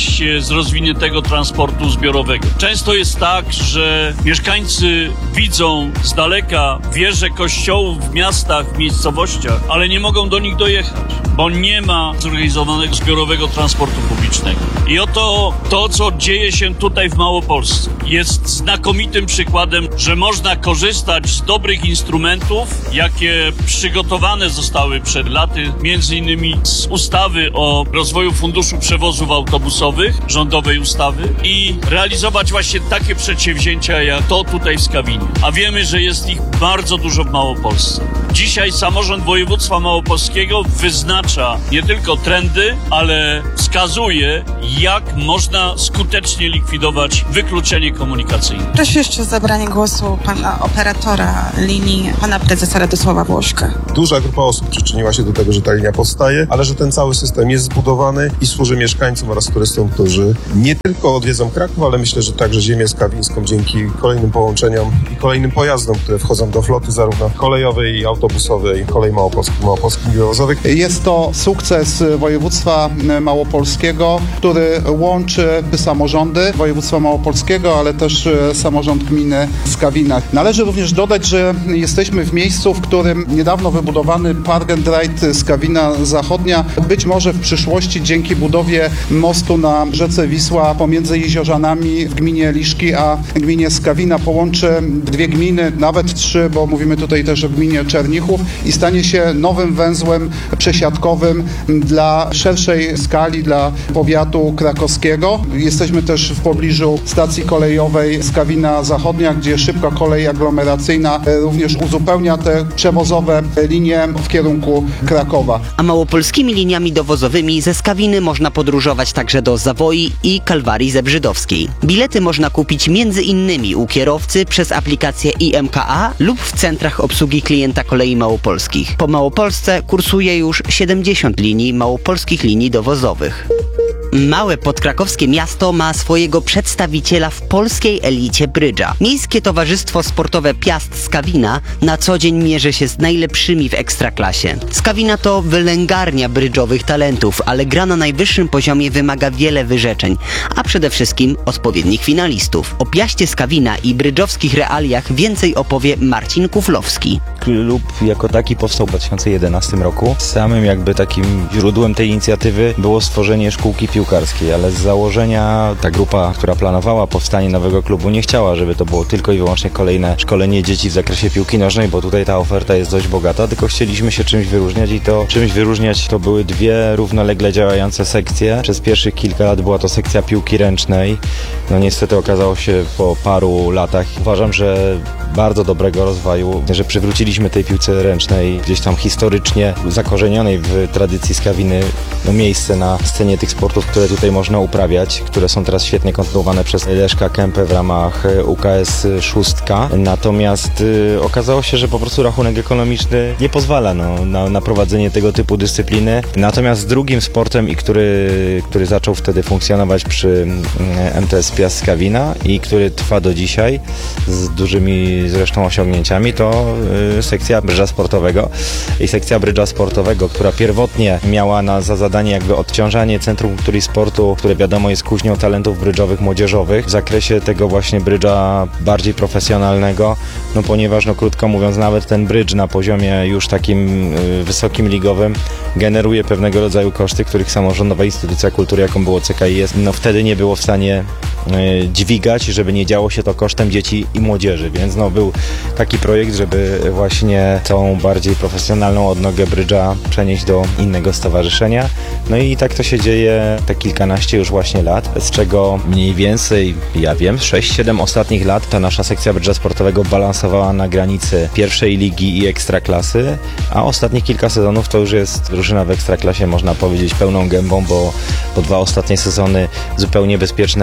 korzyść z rozwiniętego transportu zbiorowego. Często jest tak, że mieszkańcy widzą z daleka wieże kościołów w miastach, w miejscowościach, ale nie mogą do nich dojechać, bo nie ma zorganizowanego zbiorowego transportu publicznego. I oto to, co dzieje się tutaj w Małopolsce, jest znakomitym przykładem, że można korzystać z dobrych instrumentów, jakie przygotowane zostały przed laty, między innymi z ustawy o rozwoju Funduszu Przewozów Autobusowych, rządowej ustawy, i realizować właśnie takie przedsięwzięcia jak to tutaj w Skawinie. A wiemy, że jest ich bardzo dużo w Małopolsce. Dzisiaj samorząd województwa małopolskiego wyznacza nie tylko trendy, ale wskazuje, jak można skutecznie likwidować wykluczenie komunikacyjne. Proszę jeszcze o zabranie głosu pana operatora linii, pana prezesa Radosława Włoszka. Duża grupa osób przyczyniła się do tego, że ta linia powstaje, ale że ten cały system jest zbudowany i służy mieszkańcom oraz turystom, którzy nie tylko odwiedzą Kraków, ale myślę, że także ziemię skawińską dzięki kolejnym połączeniom i kolejnym pojazdom, które wchodzą do floty zarówno kolejowej i autobusowej, kolei małopolskich wywozowych. Jest to sukces województwa małopolskiego, który łączy samorządy województwa małopolskiego, ale też samorząd gminy Skawina. Należy również dodać, że jesteśmy w miejscu, w którym niedawno wybudowany Park and Ride Skawina Zachodnia być może w przyszłości dzięki budowie mostu na rzece Wisła pomiędzy Jeziorzanami w gminie Liszki a gminie Skawina połączy dwie gminy, nawet trzy, bo mówimy tutaj też o gminie Czernichów, i stanie się nowym węzłem przesiadkowym dla szerszej skali, dla powiatu krakowskiego. Jesteśmy też w pobliżu stacji kolejowej Skawina Zachodnia, gdzie szybka kolej aglomeracyjna również uzupełnia te przewozowe linie w kierunku Krakowa. A małopolskimi liniami dowozowymi ze Skawiny można podróżować także do Zawoi i Kalwarii Zebrzydowskiej. Bilety można kupić m.in. u kierowcy przez aplikację IMKA lub w centrach obsługi klienta kolei małopolskich. Po Małopolsce kursuje już 70 linii małopolskich linii dowozowych. Małe podkrakowskie miasto ma swojego przedstawiciela w polskiej elicie brydża. Miejskie Towarzystwo Sportowe Piast Skawina na co dzień mierzy się z najlepszymi w ekstraklasie. Skawina to wylęgarnia brydżowych talentów, ale gra na najwyższym poziomie wymaga wiele wyrzeczeń, a przede wszystkim odpowiednich finalistów. O Piaście Skawina i brydżowskich realiach więcej opowie Marcin Kuflowski. Klub jako taki powstał w 2011 roku. Samym jakby takim źródłem tej inicjatywy było stworzenie szkółki piłkarskiej, ale z założenia ta grupa, która planowała powstanie nowego klubu, nie chciała, żeby to było tylko i wyłącznie kolejne szkolenie dzieci w zakresie piłki nożnej, bo tutaj ta oferta jest dość bogata, tylko chcieliśmy się czymś wyróżniać i to czymś wyróżniać to były dwie równolegle działające sekcje. Przez pierwszych kilka lat była to sekcja piłki ręcznej. No niestety okazało się po paru latach, uważam, że bardzo dobrego rozwoju, że przywróciliśmy tej piłce ręcznej gdzieś tam historycznie zakorzenionej w tradycji Skawiny miejsce na scenie tych sportów, które tutaj można uprawiać, które są teraz świetnie kontynuowane przez Leszka Kępę w ramach UKS 6. Natomiast okazało się, że po prostu rachunek ekonomiczny nie pozwala na prowadzenie tego typu dyscypliny. Natomiast drugim sportem, i który zaczął wtedy funkcjonować przy MTS Piast Skawina i który trwa do dzisiaj z dużymi zresztą osiągnięciami, to sekcja brydża sportowego. I sekcja brydża sportowego, która pierwotnie miała za zadanie jakby odciążanie Centrum Kultury i Sportu, które wiadomo jest kuźnią talentów brydżowych młodzieżowych, w zakresie tego właśnie brydża bardziej profesjonalnego, no ponieważ krótko mówiąc nawet ten brydż na poziomie już takim wysokim ligowym generuje pewnego rodzaju koszty, których samorządowa instytucja kultury, jaką było CKIS, wtedy nie było w stanie dźwigać, żeby nie działo się to kosztem dzieci i młodzieży, więc był taki projekt, żeby właśnie tą bardziej profesjonalną odnogę brydża przenieść do innego stowarzyszenia. No i tak to się dzieje te kilkanaście już właśnie lat, z czego mniej więcej, ja wiem, 6-7 ostatnich lat ta nasza sekcja brydża sportowego balansowała na granicy pierwszej ligi i ekstraklasy, a ostatnich kilka sezonów to już jest drużyna w ekstraklasie, można powiedzieć, pełną gębą, bo 2 ostatnie sezony zupełnie bezpieczne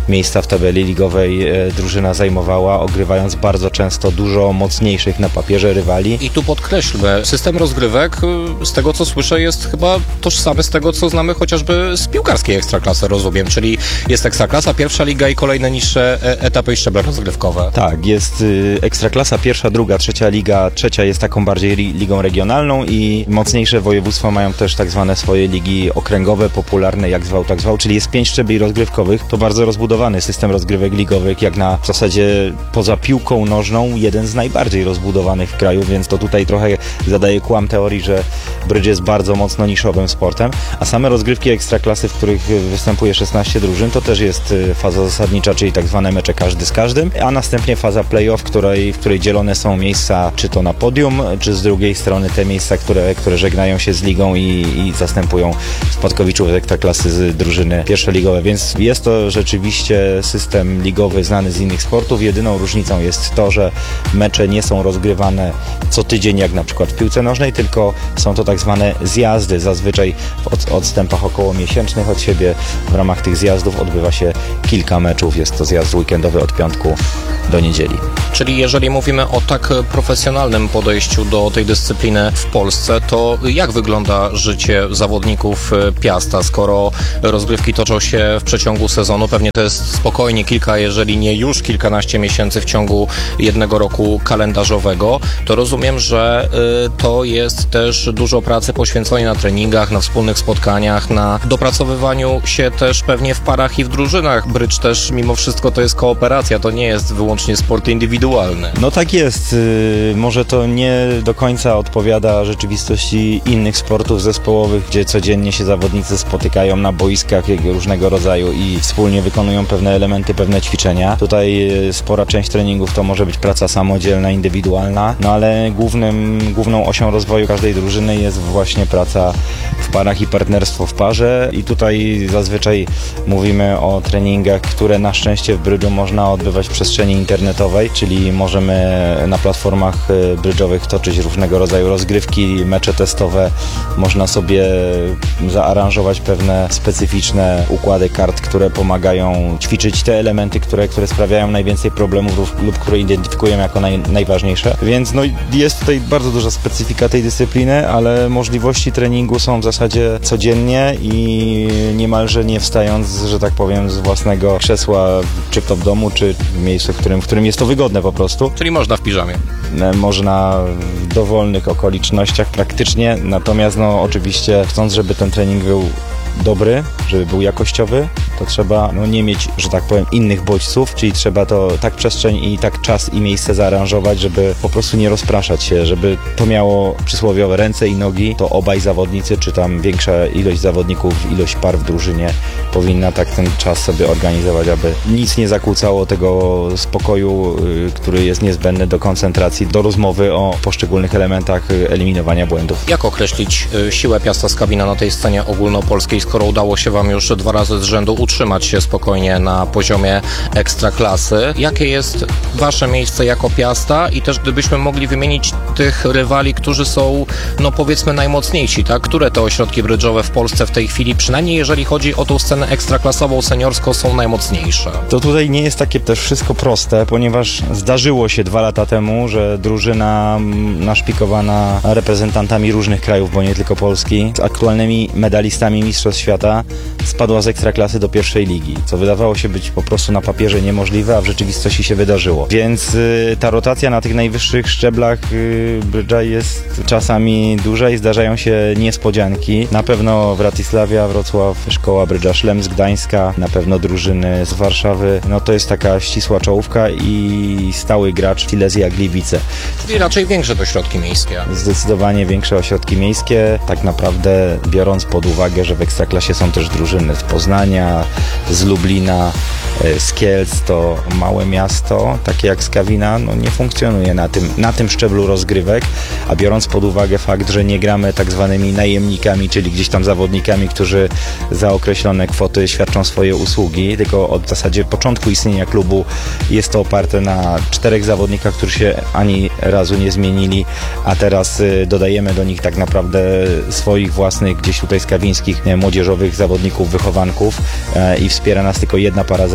miejsca w tabeli ligowej drużyna zajmowała, ogrywając bardzo często dużo mocniejszych na papierze rywali. I tu podkreślmy, system rozgrywek, z tego co słyszę, jest chyba tożsamy z tego, co znamy chociażby z piłkarskiej ekstraklasy, rozumiem, czyli jest ekstraklasa, pierwsza liga i kolejne niższe etapy i szczeble rozgrywkowe. Tak, jest ekstraklasa, pierwsza, druga, trzecia liga, trzecia jest taką bardziej ligą regionalną i mocniejsze województwa mają też tak zwane swoje ligi okręgowe, popularne, jak zwał, tak zwał, czyli jest 5 szczebli rozgrywkowych, to bardzo rozbudowany system rozgrywek ligowych, jak na w zasadzie poza piłką nożną, jeden z najbardziej rozbudowanych w kraju, więc to tutaj trochę zadaje kłam teorii, że brydż jest bardzo mocno niszowym sportem, a same rozgrywki ekstraklasy, w których występuje 16 drużyn, to też jest faza zasadnicza, czyli tak zwane mecze każdy z każdym, a następnie faza play-off, w której dzielone są miejsca, czy to na podium, czy z drugiej strony te miejsca, które żegnają się z ligą i zastępują spadkowiczów z ekstraklasy z drużyny pierwszoligowe, więc jest to rzeczywiście system ligowy znany z innych sportów. Jedyną różnicą jest to, że mecze nie są rozgrywane co tydzień, jak na przykład w piłce nożnej, tylko są to tak zwane zjazdy, zazwyczaj w odstępach około miesięcznych od siebie. W ramach tych zjazdów odbywa się kilka meczów, jest to zjazd weekendowy od piątku do niedzieli. Czyli jeżeli mówimy o tak profesjonalnym podejściu do tej dyscypliny w Polsce, to jak wygląda życie zawodników Piasta, skoro rozgrywki toczą się w przeciągu sezonu? Pewnie to jest spokojnie kilka, jeżeli nie już kilkanaście miesięcy w ciągu jednego roku kalendarzowego. To rozumiem, że to jest też dużo pracy poświęconej na treningach, na wspólnych spotkaniach, na dopracowywaniu się też pewnie w parach i w drużynach. Brydż też mimo wszystko to jest kooperacja, to nie jest wyłącznie sport indywidualny. No tak jest. Może to nie do końca odpowiada rzeczywistości innych sportów zespołowych, gdzie codziennie się zawodnicy spotykają na boiskach różnego rodzaju i wspólnie wykonują pewne elementy, pewne ćwiczenia. Tutaj spora część treningów to może być praca samodzielna, indywidualna, no ale główną osią rozwoju każdej drużyny jest właśnie praca w parach i partnerstwo w parze i tutaj zazwyczaj mówimy o treningach, które na szczęście w brydżu można odbywać w przestrzeni internetowej, czyli możemy na platformach brydżowych toczyć różnego rodzaju rozgrywki, mecze testowe, można sobie zaaranżować pewne specyficzne układy kart, które pomagają ćwiczyć te elementy, które sprawiają najwięcej problemów lub które identyfikujemy jako najważniejsze. Więc no, jest tutaj bardzo duża specyfika tej dyscypliny, ale możliwości treningu są w zasadzie codziennie i niemalże nie wstając, że tak powiem, z własnego krzesła, czy to w domu, czy w miejscu, w którym jest to wygodne po prostu. Czyli można w piżamie. Można w dowolnych okolicznościach praktycznie, natomiast no oczywiście chcąc, żeby ten trening był dobry, żeby był jakościowy, to trzeba nie mieć, że tak powiem, innych bodźców, czyli trzeba to tak przestrzeń i tak czas i miejsce zaaranżować, żeby po prostu nie rozpraszać się, żeby to miało przysłowiowe ręce i nogi, to obaj zawodnicy, czy tam większa ilość zawodników, ilość par w drużynie powinna tak ten czas sobie organizować, aby nic nie zakłócało tego spokoju, który jest niezbędny do koncentracji, do rozmowy o poszczególnych elementach eliminowania błędów. Jak określić siłę Piasta Skawina na tej scenie ogólnopolskiej, skoro udało się Wam już 2 razy z rzędu utrzymać się spokojnie na poziomie ekstraklasy? Jakie jest Wasze miejsce jako Piasta i też gdybyśmy mogli wymienić tych rywali, którzy są, no powiedzmy, najmocniejsi, tak? Które te ośrodki brydżowe w Polsce w tej chwili, przynajmniej jeżeli chodzi o tą scenę ekstraklasową, seniorską, są najmocniejsze? To tutaj nie jest takie też wszystko proste, ponieważ zdarzyło się 2 lata temu, że drużyna naszpikowana reprezentantami różnych krajów, bo nie tylko Polski, z aktualnymi medalistami Mistrzostw Świata spadła z ekstraklasy do pierwszej ligi, co wydawało się być po prostu na papierze niemożliwe, a w rzeczywistości się wydarzyło. Więc ta rotacja na tych najwyższych szczeblach brydża jest czasami duża i zdarzają się niespodzianki. Na pewno Wratysławia, Wrocław, szkoła brydża Szlem z Gdańska, na pewno drużyny z Warszawy. No to jest taka ścisła czołówka i stały gracz Silesia Gliwice. Czyli raczej większe to ośrodki miejskie. Zdecydowanie większe ośrodki miejskie. Tak naprawdę biorąc pod uwagę, że w ekstraklasie są też drużyny z Poznania, z Lublina, z Kielc, to małe miasto, takie jak Skawina, no nie funkcjonuje na tym szczeblu rozgrywek, a biorąc pod uwagę fakt, że nie gramy tak zwanymi najemnikami, czyli gdzieś tam zawodnikami, którzy za określone kwoty świadczą swoje usługi, tylko od w zasadzie początku istnienia klubu jest to oparte na 4 zawodnikach, którzy się ani razu nie zmienili, a teraz dodajemy do nich tak naprawdę swoich własnych, gdzieś tutaj skawińskich, młodzieżowych zawodników, wychowanków i wspiera nas tylko jedna para zewnętrzna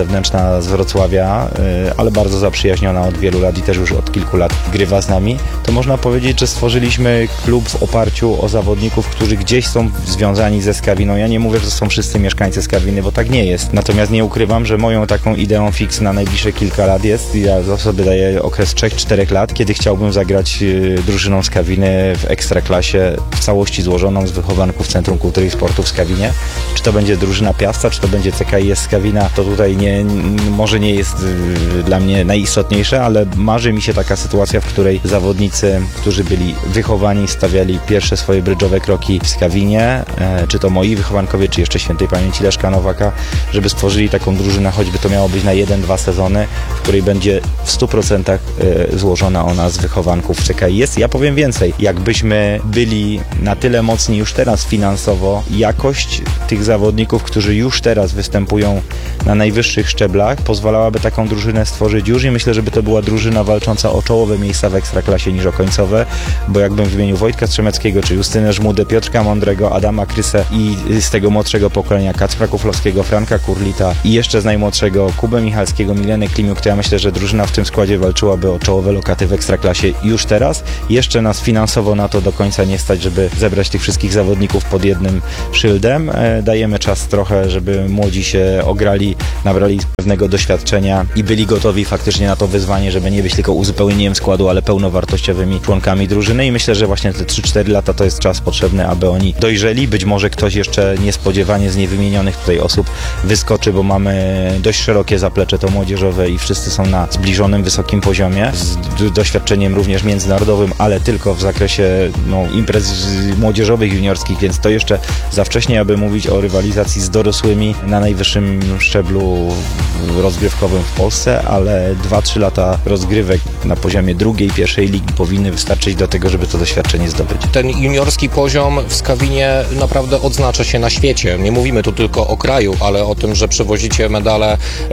wewnętrzna z Wrocławia, ale bardzo zaprzyjaźniona od wielu lat i też już od kilku lat grywa z nami, to można powiedzieć, że stworzyliśmy klub w oparciu o zawodników, którzy gdzieś są związani ze Skawiną. Ja nie mówię, że to są wszyscy mieszkańcy Skawiny, bo tak nie jest. Natomiast nie ukrywam, że moją taką ideą fix na najbliższe kilka lat jest, ja sobie daję okres 3-4 lat, kiedy chciałbym zagrać drużyną Skawiny w Ekstraklasie w całości złożoną z wychowanków Centrum Kultury i Sportu w Skawinie. Czy to będzie drużyna Piasta, czy to będzie CKiS Skawina, to tutaj może nie jest dla mnie najistotniejsze, ale marzy mi się taka sytuacja, w której zawodnicy, którzy byli wychowani, stawiali pierwsze swoje brydżowe kroki w Skawinie, czy to moi wychowankowie, czy jeszcze świętej pamięci Leszka Nowaka, żeby stworzyli taką drużynę, choćby to miało być na 1-2 sezony, w której będzie w 100% złożona ona z wychowanków CKiS. Ja powiem więcej, jakbyśmy byli na tyle mocni już teraz finansowo, jakość tych zawodników, którzy już teraz występują na najwyższych szczeblach, pozwalałaby taką drużynę stworzyć już i myślę, żeby to była drużyna walcząca o czołowe miejsca w Ekstraklasie niż o końcowe, bo jakbym wymienił Wojtka Strzemeckiego, czy Justynę Żmudę, Piotrka Mądrego, Adama Krysę i z tego młodszego pokolenia Kacpra Kuflowskiego, Franka Kurlita i jeszcze z najmłodszego Kubę Michalskiego, Milenę Klimiuk, to ja myślę, że drużyna w tym składzie walczyłaby o czołowe lokaty w Ekstraklasie już teraz. Jeszcze nas finansowo na to do końca nie stać, żeby zebrać tych wszystkich zawodników pod jednym szyldem. Dajemy czas trochę, żeby młodzi się ograli, nabrali pewnego doświadczenia i byli gotowi faktycznie na to wyzwanie, żeby nie być tylko uzupełnieniem składu, ale pełnowartościowymi członkami drużyny i myślę, że właśnie te 3-4 lata to jest czas potrzebny, aby oni dojrzeli. Być może ktoś jeszcze niespodziewanie z niewymienionych tutaj osób wyskoczy, bo mamy dość szerokie zaplecze to młodzieżowe i wszyscy są na zbliżonym, wysokim poziomie, z doświadczeniem również międzynarodowym, ale tylko w zakresie imprez młodzieżowych, juniorskich, więc to jeszcze za wcześnie, aby mówić o rywalizacji z dorosłymi na najwyższym szczeblu rozgrywkowym w Polsce, ale 2-3 lata rozgrywek na poziomie drugiej, pierwszej ligi powinny wystarczyć do tego, żeby to doświadczenie zdobyć. Ten juniorski poziom w Skawinie naprawdę odznacza się na świecie. Nie mówimy tu tylko o kraju, ale o tym, że przywozicie medale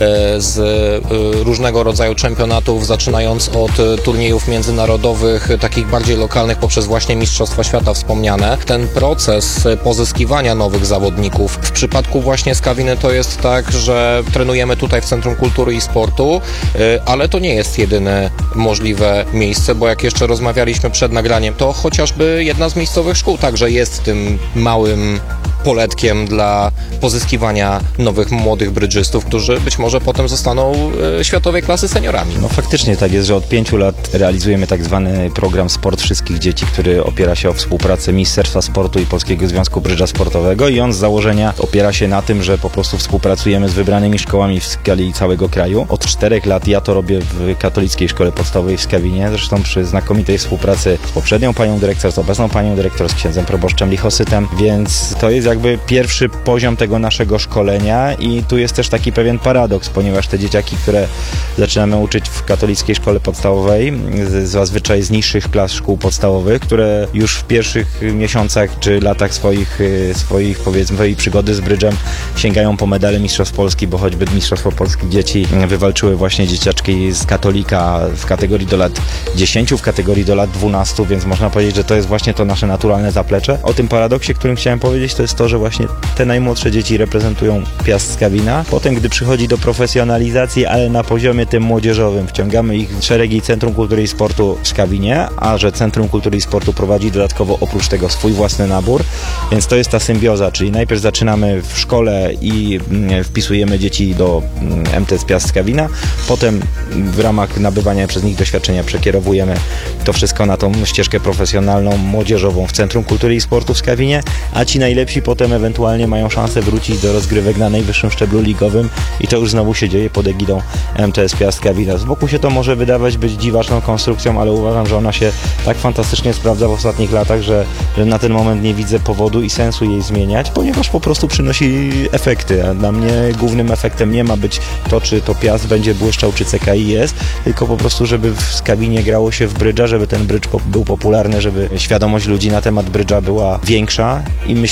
z różnego rodzaju czempionatów, zaczynając od turniejów międzynarodowych, takich bardziej lokalnych, poprzez właśnie Mistrzostwa Świata wspomniane. Ten proces pozyskiwania nowych zawodników w przypadku właśnie Skawiny to jest tak, że trenujemy tutaj w Centrum Kultury i Sportu, ale to nie jest jedyne możliwe miejsce, bo jak jeszcze rozmawialiśmy przed nagraniem, to chociażby jedna z miejscowych szkół także jest tym małym poletkiem dla pozyskiwania nowych, młodych brydżystów, którzy być może potem zostaną światowej klasy seniorami. No faktycznie tak jest, że od 5 lat realizujemy tak zwany program Sport Wszystkich Dzieci, który opiera się o współpracę Ministerstwa Sportu i Polskiego Związku Brydża Sportowego i on z założenia opiera się na tym, że po prostu współpracujemy z wybranymi szkołami w skali całego kraju. Od 4 lat ja to robię w Katolickiej Szkole Podstawowej w Skawinie, zresztą przy znakomitej współpracy z poprzednią panią dyrektor, z obecną panią dyrektor, z księdzem proboszczem Lichosytem, więc to jest jakby pierwszy poziom tego naszego szkolenia i tu jest też taki pewien paradoks, ponieważ te dzieciaki, które zaczynamy uczyć w Katolickiej Szkole Podstawowej, zazwyczaj z niższych klas szkół podstawowych, które już w pierwszych miesiącach czy latach swoich powiedzmy swojej przygody z brydżem sięgają po medale Mistrzostw Polski, bo choćby Mistrzostwo Polski dzieci wywalczyły właśnie dzieciaczki z Katolika w kategorii do lat 10, w kategorii do lat 12, więc można powiedzieć, że to jest właśnie to nasze naturalne zaplecze. O tym paradoksie, którym chciałem powiedzieć, to jest to, że właśnie te najmłodsze dzieci reprezentują Piast Skawina. Potem, gdy przychodzi do profesjonalizacji, ale na poziomie tym młodzieżowym, wciągamy ich w szeregi Centrum Kultury i Sportu w Skawinie, a że Centrum Kultury i Sportu prowadzi dodatkowo oprócz tego swój własny nabór, więc to jest ta symbioza, czyli najpierw zaczynamy w szkole i wpisujemy dzieci do MTS Piast Skawina, potem w ramach nabywania przez nich doświadczenia przekierowujemy to wszystko na tą ścieżkę profesjonalną, młodzieżową w Centrum Kultury i Sportu w Skawinie, a ci najlepsi potem ewentualnie mają szansę wrócić do rozgrywek na najwyższym szczeblu ligowym i to już znowu się dzieje pod egidą MTS Piast Skawina. Z boku się to może wydawać być dziwaczną konstrukcją, ale uważam, że ona się tak fantastycznie sprawdza w ostatnich latach, że na ten moment nie widzę powodu i sensu jej zmieniać, ponieważ po prostu przynosi efekty, a dla mnie głównym efektem nie ma być to, czy to Piast będzie błyszczał, czy CKiS, tylko po prostu, żeby w Skawinie grało się w brydża, żeby ten brydż był popularny, żeby świadomość ludzi na temat brydża była większa i myślę, że to się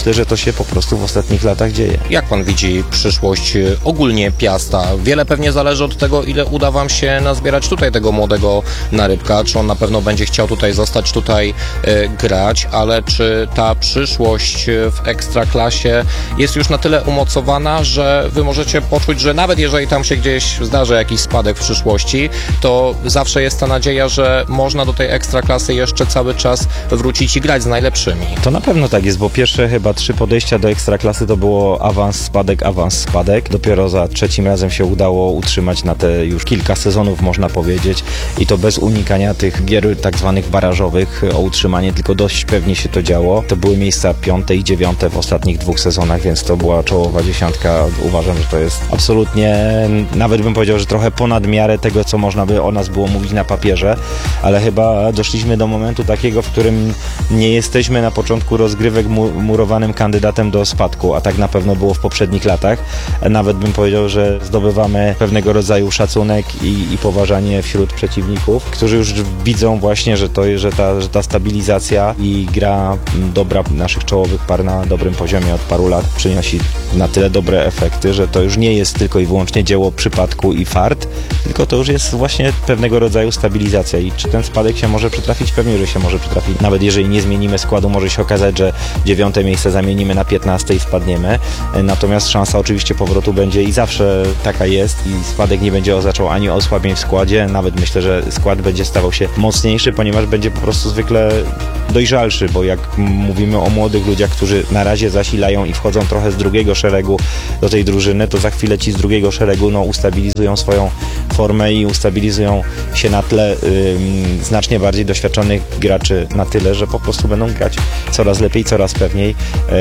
się po prostu w ostatnich latach dzieje. Jak pan widzi przyszłość ogólnie Piasta? Wiele pewnie zależy od tego, ile uda wam się nazbierać tutaj tego młodego narybka, czy on na pewno będzie chciał tutaj zostać, tutaj grać, ale czy ta przyszłość w Ekstraklasie jest już na tyle umocowana, że wy możecie poczuć, że nawet jeżeli tam się gdzieś zdarzy jakiś spadek w przyszłości, to zawsze jest ta nadzieja, że można do tej Ekstraklasy jeszcze cały czas wrócić i grać z najlepszymi. To na pewno tak jest, bo pierwsze chyba 3 podejścia do Ekstraklasy to było awans, spadek. Dopiero za 3 razem się udało utrzymać na te już kilka sezonów, można powiedzieć, i to bez unikania tych gier tak zwanych barażowych o utrzymanie, tylko dość pewnie się to działo. To były miejsca 5. i 9. w ostatnich 2 sezonach, więc to była czołowa 10. Uważam, że to jest absolutnie, nawet bym powiedział, że trochę ponad miarę tego, co można by o nas było mówić na papierze, ale chyba doszliśmy do momentu takiego, w którym nie jesteśmy na początku rozgrywek murowanym kandydatem do spadku, a tak na pewno było w poprzednich latach. Nawet bym powiedział, że zdobywamy pewnego rodzaju szacunek i poważanie wśród przeciwników, którzy już widzą właśnie, że ta stabilizacja i gra dobra naszych czołowych par na dobrym poziomie od paru lat przynosi na tyle dobre efekty, że to już nie jest tylko i wyłącznie dzieło przypadku i fart, tylko to już jest właśnie pewnego rodzaju stabilizacja. I czy ten spadek się może przytrafić? Pewnie, że się może przytrafić. Nawet jeżeli nie zmienimy składu, może się okazać, że 9. miejsce zamienimy na 15 i spadniemy. Natomiast szansa oczywiście powrotu będzie i zawsze taka jest i spadek nie będzie oznaczał ani osłabień w składzie. Nawet myślę, że skład będzie stawał się mocniejszy, ponieważ będzie po prostu zwykle dojrzalszy, bo jak mówimy o młodych ludziach, którzy na razie zasilają i wchodzą trochę z drugiego szeregu do tej drużyny, to za chwilę ci z drugiego szeregu ustabilizują swoją formę i ustabilizują się na tle znacznie bardziej doświadczonych graczy na tyle, że po prostu będą grać coraz lepiej, coraz pewniej,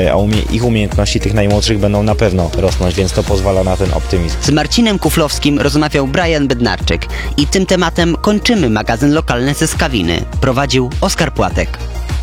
a ich umiejętności tych najmłodszych będą na pewno rosnąć, więc to pozwala na ten optymizm. Z Marcinem Kuflowskim rozmawiał Brian Bednarczyk i tym tematem kończymy magazyn lokalny ze Skawiny. Prowadził Oskar Płatek.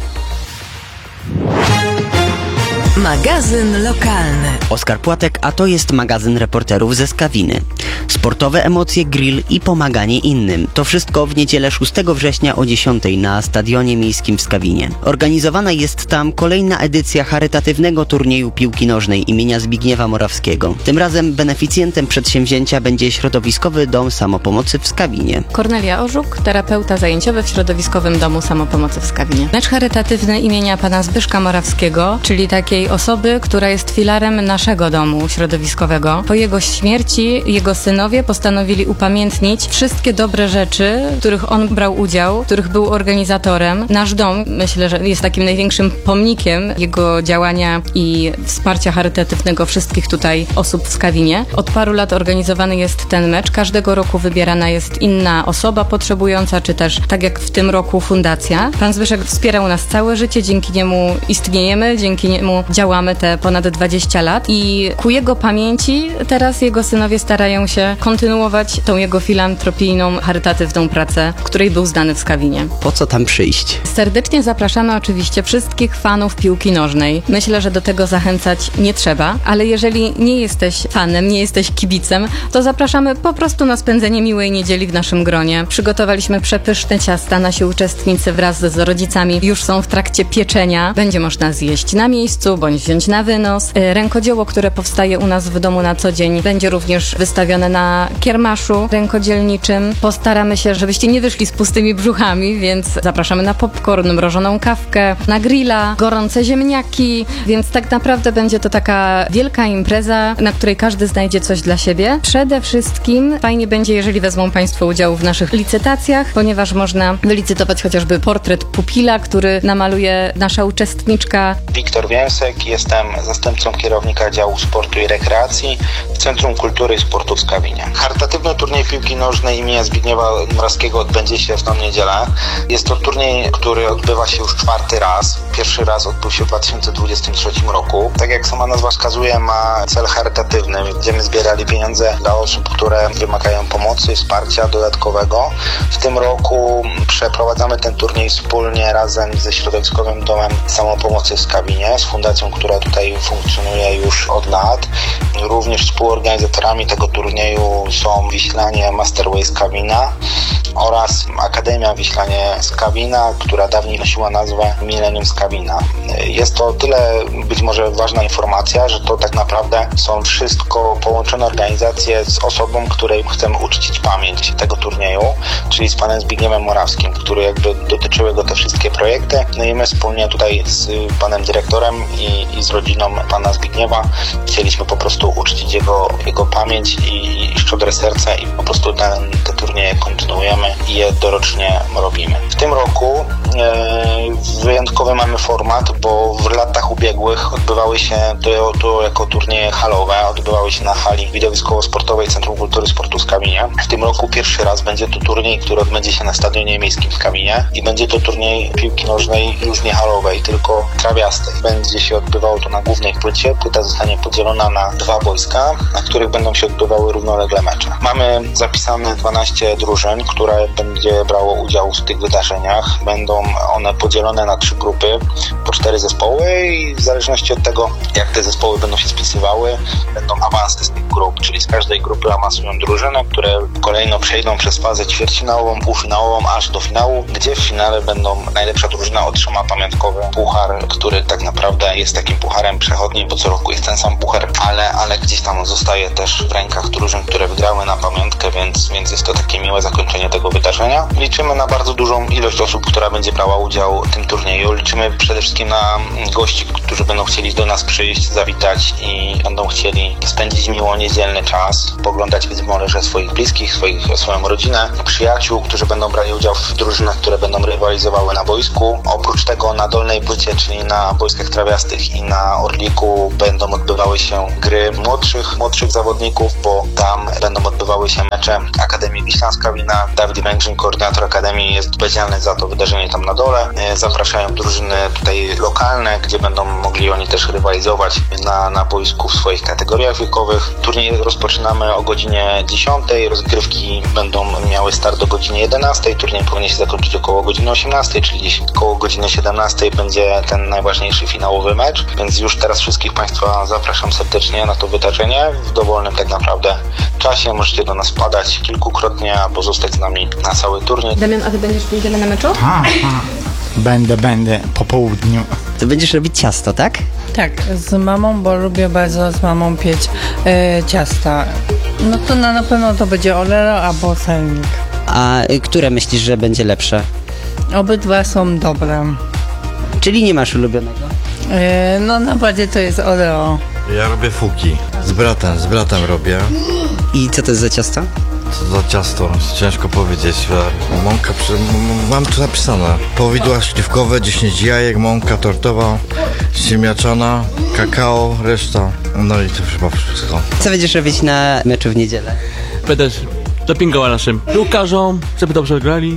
Magazyn lokalny. Oskar Płatek, a to jest magazyn reporterów ze Skawiny. Sportowe emocje, grill i pomaganie innym. To wszystko w niedzielę 6 września o 10 na Stadionie Miejskim w Skawinie. Organizowana jest tam kolejna edycja charytatywnego turnieju piłki nożnej imienia Zbigniewa Morawskiego. Tym razem beneficjentem przedsięwzięcia będzie Środowiskowy Dom Samopomocy w Skawinie. Kornelia Orzuk, terapeuta zajęciowy w Środowiskowym Domu Samopomocy w Skawinie. Mecz charytatywny imienia pana Zbyszka Morawskiego, czyli takiej osoby, która jest filarem naszego domu środowiskowego. Po jego śmierci jego synowie postanowili upamiętnić wszystkie dobre rzeczy, w których on brał udział, których był organizatorem. Nasz dom, myślę, że jest takim największym pomnikiem jego działania i wsparcia charytatywnego wszystkich tutaj osób w Skawinie. Od paru lat organizowany jest ten mecz. Każdego roku wybierana jest inna osoba potrzebująca, czy też, tak jak w tym roku, fundacja. Pan Zbyszek wspierał nas całe życie, dzięki niemu istniejemy, dzięki niemu działamy te ponad 20 lat i ku jego pamięci teraz jego synowie starają się kontynuować tą jego filantropijną, charytatywną pracę, której był znany w Skawinie. Po co tam przyjść? Serdecznie zapraszamy oczywiście wszystkich fanów piłki nożnej. Myślę, że do tego zachęcać nie trzeba, ale jeżeli nie jesteś fanem, nie jesteś kibicem, to zapraszamy po prostu na spędzenie miłej niedzieli w naszym gronie. Przygotowaliśmy przepyszne ciasta, nasi uczestnicy wraz z rodzicami już są w trakcie pieczenia. Będzie można zjeść na miejscu, bądź wziąć na wynos. Rękodzieło, które powstaje u nas w domu na co dzień, będzie również wystawione na kiermaszu rękodzielniczym. Postaramy się, żebyście nie wyszli z pustymi brzuchami, więc zapraszamy na popcorn, mrożoną kawkę, na grilla, gorące ziemniaki, więc tak naprawdę będzie to taka wielka impreza, na której każdy znajdzie coś dla siebie. Przede wszystkim fajnie będzie, jeżeli wezmą Państwo udział w naszych licytacjach, ponieważ można wylicytować chociażby portret pupila, który namaluje nasza uczestniczka. Wiktor Więsek, jestem zastępcą kierownika działu sportu i rekreacji w Centrum Kultury i Sportu w Skawinie. Charytatywny turniej piłki nożnej imienia Zbigniewa Morawskiego odbędzie się w tą niedzielę. Jest to turniej, który odbywa się już 4. raz. Pierwszy raz odbył się w 2023 roku. Tak jak sama nazwa wskazuje, ma cel charytatywny. Będziemy zbierali pieniądze dla osób, które wymagają pomocy, wsparcia dodatkowego. W tym roku przeprowadzamy ten turniej wspólnie razem ze Środowiskowym Domem Samopomocy w Skawinie, z fundacją, która tutaj funkcjonuje już od lat. Również współorganizatorami tego turnieju turnieju są Wiślanie Masterway z Kawina oraz Akademia Wiślanie z Kawina, która dawniej nosiła nazwę Millennium z Kawina. Jest to tyle być może ważna informacja, że to tak naprawdę są wszystko połączone organizacje z osobą, której chcemy uczcić pamięć tego turnieju, czyli z panem Zbigniewem Morawskim, który jakby dotyczyły go te wszystkie projekty. No i my wspólnie tutaj z panem dyrektorem i z rodziną pana Zbigniewa chcieliśmy po prostu uczcić jego pamięć i szczodre serce i po prostu te turnieje kontynuujemy i je dorocznie robimy. W tym roku wyjątkowy mamy format, bo w latach ubiegłych odbywały się to jako turnieje halowe, odbywały się na hali widowiskowo-sportowej Centrum Kultury i Sportu w Skawinie. W tym roku pierwszy raz będzie to turniej, który odbędzie się na Stadionie Miejskim w Skawinie i będzie to turniej piłki nożnej już nie halowej, tylko trawiastej. Będzie się odbywało to na głównej płycie. Płyta zostanie podzielona na 2 boiska, na których będą się odbywały równolegle mecze. Mamy zapisane 12 drużyn, które będzie brało udział w tych wydarzeniach. Będą one podzielone na 3 grupy, po 4 zespoły i w zależności od tego, jak te zespoły będą się spisywały, będą awansy z tych grup, czyli z każdej grupy awansują drużyny, które kolejno przejdą przez fazę ćwierćfinałową, półfinałową, aż do finału, gdzie w finale najlepsza drużyna otrzyma pamiątkowy puchar, który tak naprawdę jest takim pucharem przechodnim, bo co roku jest ten sam puchar, ale gdzieś tam zostaje też w rękach drużyn, które wygrały na pamiątkę, więc jest to takie miłe zakończenie tego wydarzenia. Liczymy na bardzo dużą ilość osób, która będzie brała udział w tym turnieju. Liczymy przede wszystkim na gości, którzy będą chcieli do nas przyjść, zawitać i będą chcieli spędzić miło niedzielny czas, poglądać być może swoich bliskich, swoją rodzinę, przyjaciół, którzy będą brali udział w drużynach, które będą rywalizowały na boisku. Oprócz tego na dolnej płycie, czyli na boiskach trawiastych i na Orliku będą odbywały się gry młodszych zawodników, bo tam będą odbywały się mecze Akademii Wiślan z Kawina. Dawid Węgrzyn, koordynator Akademii, jest odpowiedzialny za to wydarzenie tam na dole. Zapraszają drużyny tutaj lokalne, gdzie będą mogli oni też rywalizować na boisku w swoich kategoriach wiekowych. Turniej rozpoczynamy o godzinie 10, rozgrywki będą miały start o godzinie 11, turniej powinien się zakończyć około godziny 18, czyli gdzieś około godziny 17 będzie ten najważniejszy finałowy mecz, więc już teraz wszystkich Państwa zapraszam serdecznie na to wydarzenie w dowolnym tak naprawdę czasie. Możecie do nas wpadać kilkukrotnie albo zostać z nami na cały turniej. Damian, a Ty będziesz w niedzielę na meczu? Będę po południu. Ty będziesz robić ciasto, tak? Tak, z mamą, bo lubię bardzo z mamą piec ciasta. No to na pewno to będzie Oreo albo sernik. A które myślisz, że będzie lepsze? Obydwa są dobre. Czyli nie masz ulubionego? No naprawdę to jest Oreo. Ja robię fuki. Z bratem robię. I co to jest za ciasto? Co za ciasto? Ciężko powiedzieć. Mąka, mam tu napisane. Powidła śliwkowe, 10 jajek, mąka tortowa, ziemniaczana, kakao, reszta. No i to chyba wszystko. Co będziesz robić na meczu w niedzielę? Będę dopingował naszym piłkarzom, żeby dobrze grali.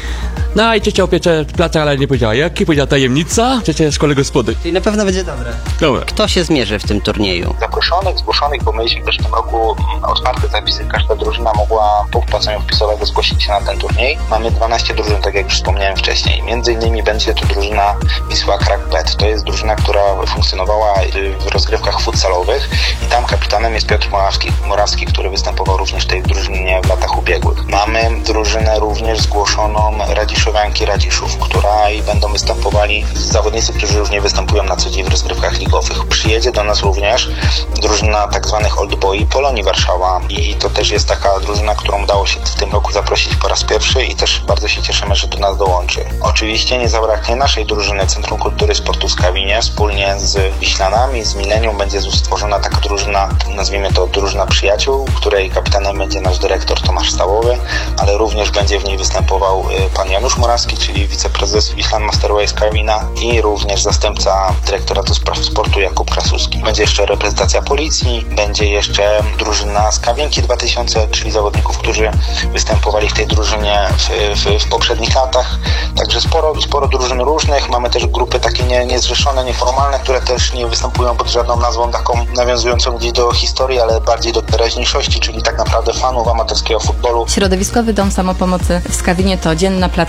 No i ciocia opiecze placa, ale nie powiedziała jaki, powiedziała tajemnica. Ciocia jest szkole gospody. Czyli na pewno będzie dobre. Dobra. Kto się zmierzy w tym turnieju? Zgłoszonych, bo mieliśmy też w tym roku otwarte zapisy. Każda drużyna mogła po wpłaceniu wpisowego zgłosić się na ten turniej. Mamy 12 drużyn, tak jak już wspomniałem wcześniej. Między innymi będzie to drużyna Wisła Krak-Bet. To jest drużyna, która funkcjonowała w rozgrywkach futsalowych i tam kapitanem jest Piotr Morawski, który występował również w tej drużynie w latach ubiegłych. Mamy drużynę również zgłoszoną Radziszowianki Radziszów, której będą występowali zawodnicy, którzy już nie występują na co dzień w rozgrywkach ligowych. Przyjedzie do nas również drużyna tak zwanych Old Boy Polonii Warszawa i to też jest taka drużyna, którą udało się w tym roku zaprosić po raz pierwszy i też bardzo się cieszymy, że do nas dołączy. Oczywiście nie zabraknie naszej drużyny Centrum Kultury i Sportu w Skawinie. Wspólnie z Wiślanami, z Millennium będzie stworzona taka drużyna, nazwijmy to drużyna przyjaciół, której kapitanem będzie nasz dyrektor Tomasz Stałowy, ale również będzie w niej występował pan Janusz Morawski, czyli wiceprezes Wiślan Masterway z Kawina i również zastępca dyrektora do spraw sportu Jakub Krasuski. Będzie jeszcze reprezentacja policji, będzie jeszcze drużyna z Kawinki 2000, czyli zawodników, którzy występowali w tej drużynie w poprzednich latach. Także sporo drużyn różnych. Mamy też grupy takie niezrzeszone, nieformalne, które też nie występują pod żadną nazwą taką nawiązującą gdzieś do historii, ale bardziej do teraźniejszości, czyli tak naprawdę fanów amatorskiego futbolu. Środowiskowy Dom Samopomocy w Skawinie to dzienna placówka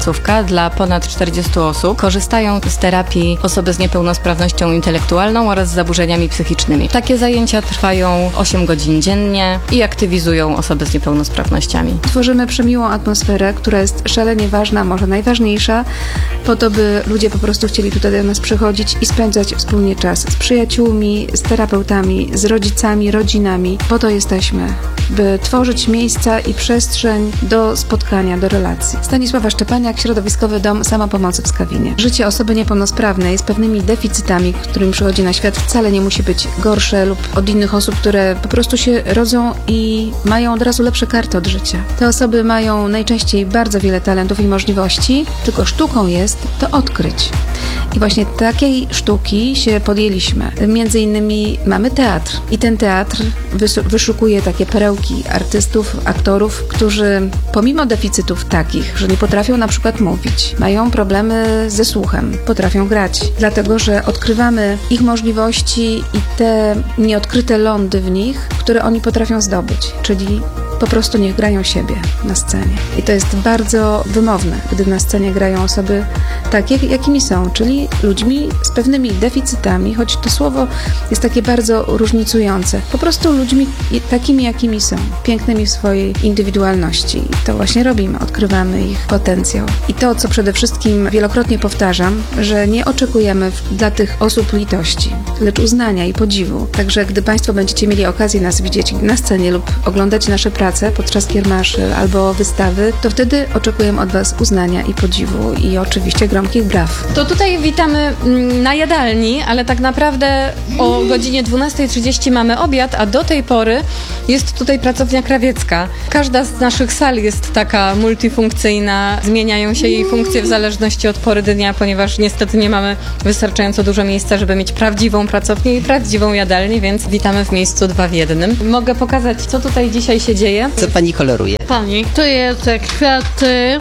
placówka dla ponad 40 osób. Korzystają z terapii osoby z niepełnosprawnością intelektualną oraz z zaburzeniami psychicznymi. Takie zajęcia trwają 8 godzin dziennie i aktywizują osoby z niepełnosprawnościami. Tworzymy przemiłą atmosferę, która jest szalenie ważna, może najważniejsza, po to, by ludzie po prostu chcieli tutaj do nas przychodzić i spędzać wspólnie czas z przyjaciółmi, z terapeutami, z rodzicami, rodzinami. Po to jesteśmy, by tworzyć miejsca i przestrzeń do spotkania, do relacji. Stanisława Szczepaniak, Środowiskowy Dom Samopomocy w Skawinie. Życie osoby niepełnosprawnej z pewnymi deficytami, którym przychodzi na świat, wcale nie musi być gorsze lub od innych osób, które po prostu się rodzą i mają od razu lepsze karty od życia. Te osoby mają najczęściej bardzo wiele talentów i możliwości, tylko sztuką jest to odkryć. I właśnie takiej sztuki się podjęliśmy. Między innymi mamy teatr i ten teatr wyszukuje takie perełki artystów, aktorów, którzy pomimo deficytów takich, że nie potrafią na przykład mówić, mają problemy ze słuchem, potrafią grać, dlatego że odkrywamy ich możliwości i te nieodkryte lądy w nich, które oni potrafią zdobyć, czyli po prostu niech grają siebie na scenie. I to jest bardzo wymowne, gdy na scenie grają osoby takie, jakimi są, czyli ludźmi z pewnymi deficytami, choć to słowo jest takie bardzo różnicujące. Po prostu ludźmi takimi, jakimi są, pięknymi w swojej indywidualności. I to właśnie robimy, odkrywamy ich potencjał. I to, co przede wszystkim wielokrotnie powtarzam, że nie oczekujemy dla tych osób litości, lecz uznania i podziwu. Także gdy Państwo będziecie mieli okazję nas widzieć na scenie lub oglądać nasze prace podczas kiermaszy albo wystawy, to wtedy oczekujemy od Was uznania i podziwu i oczywiście gromkich braw. To tutaj witamy na jadalni, ale tak naprawdę o godzinie 12:30 mamy obiad, a do tej pory jest tutaj pracownia krawiecka. Każda z naszych sal jest taka multifunkcyjna, zmieniają się jej funkcje w zależności od pory dnia, ponieważ niestety nie mamy wystarczająco dużo miejsca, żeby mieć prawdziwą pracownię i prawdziwą jadalnię, więc witamy w miejscu 2 w 1. Mogę pokazać, co tutaj dzisiaj się dzieje? Co pani koloruje? Pani, tu jest te kwiaty,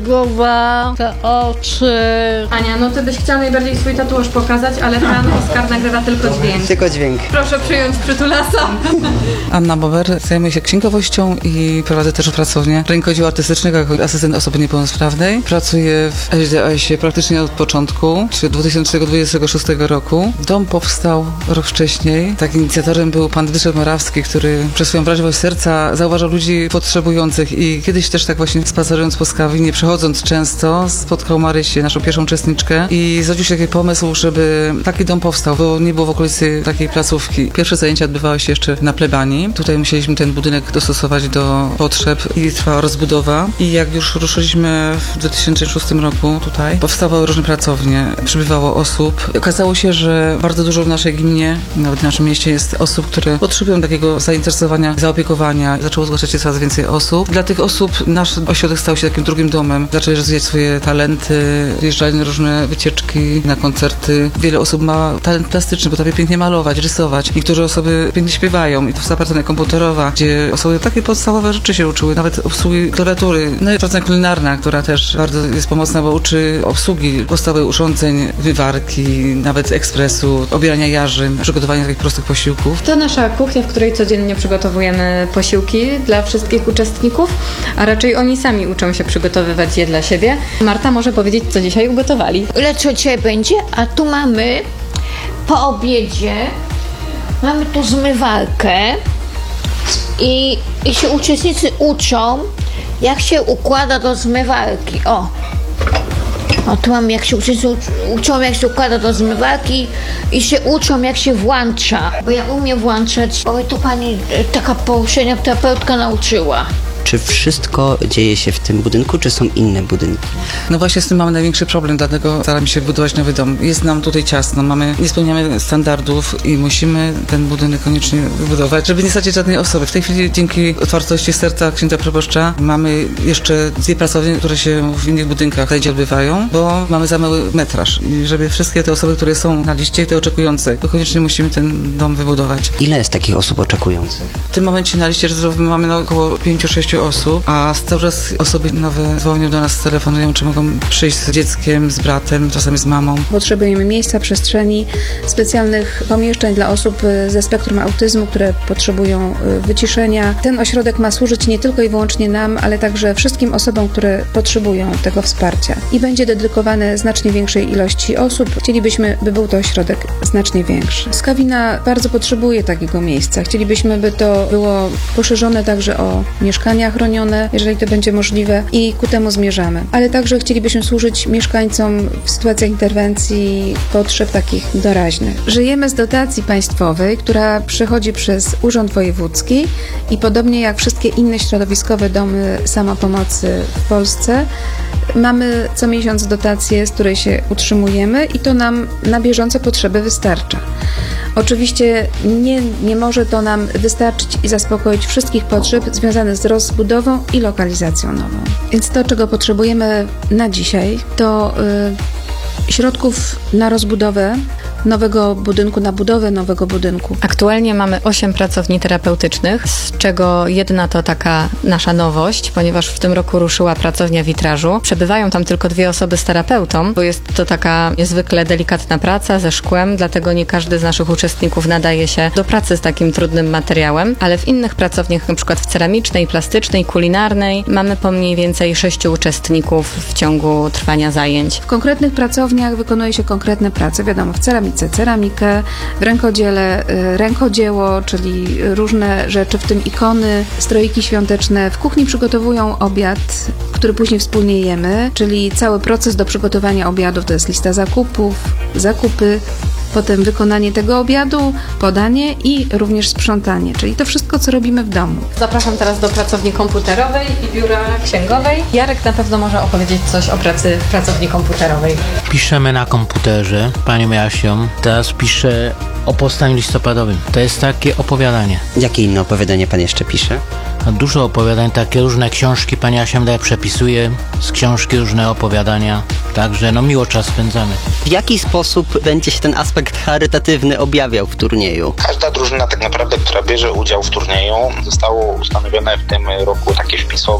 głowa, te oczy. Ania, no ty byś chciała najbardziej swój tatuaż pokazać, ale pan Oskar nagrywa tylko dźwięk. Tylko dźwięk. Proszę przyjąć przytulasa. Anna Bober, zajmuję się księgowością i prowadzę też pracownię rękodzieła artystycznego jako asystent osoby niepełnosprawnej. Pracuję w SDAS-ie praktycznie od początku, czyli 2026 roku. Dom powstał rok wcześniej. Tak inicjatorem był pan Zbyszek Morawski, który przez swoją wrażliwość serca zauważył ludzi potrzebujących i kiedyś też tak właśnie spacerując po Skawinie, przechodząc często, spotkał Marysię, naszą pierwszą uczestniczkę i zrodził się taki pomysł, żeby taki dom powstał, bo nie było w okolicy takiej placówki. Pierwsze zajęcia odbywały się jeszcze na plebanii. Tutaj musieliśmy ten budynek dostosować do potrzeb i trwała rozbudowa. I jak już ruszyliśmy w 2006 roku tutaj, powstawały różne pracownie, przybywało osób. Okazało się, że bardzo dużo w naszej gminie, nawet w naszym mieście jest osób, które potrzebują takiego zainteresowania, zaopiekowania. Zaczęło zgłaszać się coraz więcej osób. Dla tych osób nasz ośrodek stał się takim drugim domem. Zaczęli rozwijać swoje talenty, jeżdżali na różne wycieczki, na koncerty. Wiele osób ma talent plastyczny, potrafi pięknie malować, rysować. Niektóre osoby pięknie śpiewają i to jest pracownia komputerowa, gdzie osoby takie podstawowe rzeczy się uczyły, nawet obsługi klawiatury. No i pracownia kulinarna, która też bardzo jest pomocna, bo uczy obsługi podstawowych urządzeń, wywarki, nawet ekspresu, obierania jarzyn, przygotowania takich prostych posiłków. To nasza kuchnia, w której codziennie przygotowujemy posiłki dla wszystkich uczestników, a raczej oni sami uczą się przygotowywać je dla siebie. Marta może powiedzieć, co dzisiaj ugotowali. Ile co dzisiaj będzie? A tu mamy po obiedzie, mamy tu zmywarkę i się uczestnicy uczą, jak się układa do zmywarki. O, tu mam, jak się uczestnicy uczą, jak się układa do zmywarki i się uczą, jak się włącza. Bo ja umiem włączać, bo to pani taka poruszenia terapeutka nauczyła. Czy wszystko dzieje się w tym budynku, czy są inne budynki? No właśnie z tym mamy największy problem, dlatego staramy się budować nowy dom. Jest nam tutaj ciasno, nie spełniamy standardów i musimy ten budynek koniecznie wybudować, żeby nie stracić żadnej osoby. W tej chwili dzięki otwartości serca księdza proboszcza mamy jeszcze 2 pracownie, które się w innych budynkach zajęcia odbywają, bo mamy za mały metraż. I żeby wszystkie te osoby, które są na liście, te oczekujące, to koniecznie musimy ten dom wybudować. Ile jest takich osób oczekujących? W tym momencie na liście rezerwowej mamy około 5-6 osób, a cały czas osoby nowe dzwonią do nas, telefonują, czy mogą przyjść z dzieckiem, z bratem, czasami z mamą. Potrzebujemy miejsca, przestrzeni, specjalnych pomieszczeń dla osób ze spektrum autyzmu, które potrzebują wyciszenia. Ten ośrodek ma służyć nie tylko i wyłącznie nam, ale także wszystkim osobom, które potrzebują tego wsparcia. I będzie dedykowany znacznie większej ilości osób. Chcielibyśmy, by był to ośrodek znacznie większy. Skawina bardzo potrzebuje takiego miejsca. Chcielibyśmy, by to było poszerzone także o mieszkania chronione, jeżeli to będzie możliwe, i ku temu zmierzamy. Ale także chcielibyśmy służyć mieszkańcom w sytuacjach interwencji, potrzeb takich doraźnych. Żyjemy z dotacji państwowej, która przychodzi przez Urząd Wojewódzki i podobnie jak wszystkie inne środowiskowe domy samopomocy w Polsce, mamy co miesiąc dotację, z której się utrzymujemy i to nam na bieżące potrzeby wystarcza. Oczywiście nie może to nam wystarczyć i zaspokoić wszystkich potrzeb związanych z rozbudową i lokalizacją nową. Więc to, czego potrzebujemy na dzisiaj, to środków na rozbudowę nowego budynku, na budowę nowego budynku. Aktualnie mamy 8 pracowni terapeutycznych, z czego jedna to taka nasza nowość, ponieważ w tym roku ruszyła pracownia witrażu. Przebywają tam tylko 2 osoby z terapeutą, bo jest to taka niezwykle delikatna praca ze szkłem, dlatego nie każdy z naszych uczestników nadaje się do pracy z takim trudnym materiałem, ale w innych pracowniach, na przykład w ceramicznej, plastycznej, kulinarnej, mamy po mniej więcej 6 uczestników w ciągu trwania zajęć. W konkretnych pracowniach wykonuje się konkretne prace, wiadomo, w ceramikę, w rękodziele, rękodzieło, czyli różne rzeczy, w tym ikony, stroiki świąteczne. W kuchni przygotowują obiad, który później wspólnie jemy, czyli cały proces do przygotowania obiadów to jest lista zakupów, zakupy, potem wykonanie tego obiadu, podanie i również sprzątanie, czyli to wszystko, co robimy w domu. Zapraszam teraz do pracowni komputerowej i biura księgowej. Jarek na pewno może opowiedzieć coś o pracy w pracowni komputerowej. Piszemy na komputerze, panią Jasią. Teraz piszę o powstaniu listopadowym. To jest takie opowiadanie. Jakie inne opowiadanie pan jeszcze pisze? Dużo opowiadań, takie różne książki pani Asia daje, przepisuje z książki różne opowiadania. Także miło czas spędzamy. W jaki sposób będzie się ten aspekt charytatywny objawiał w turnieju? Każda drużyna tak naprawdę, która bierze udział w turnieju, zostało ustanowione w tym roku takie wpisowe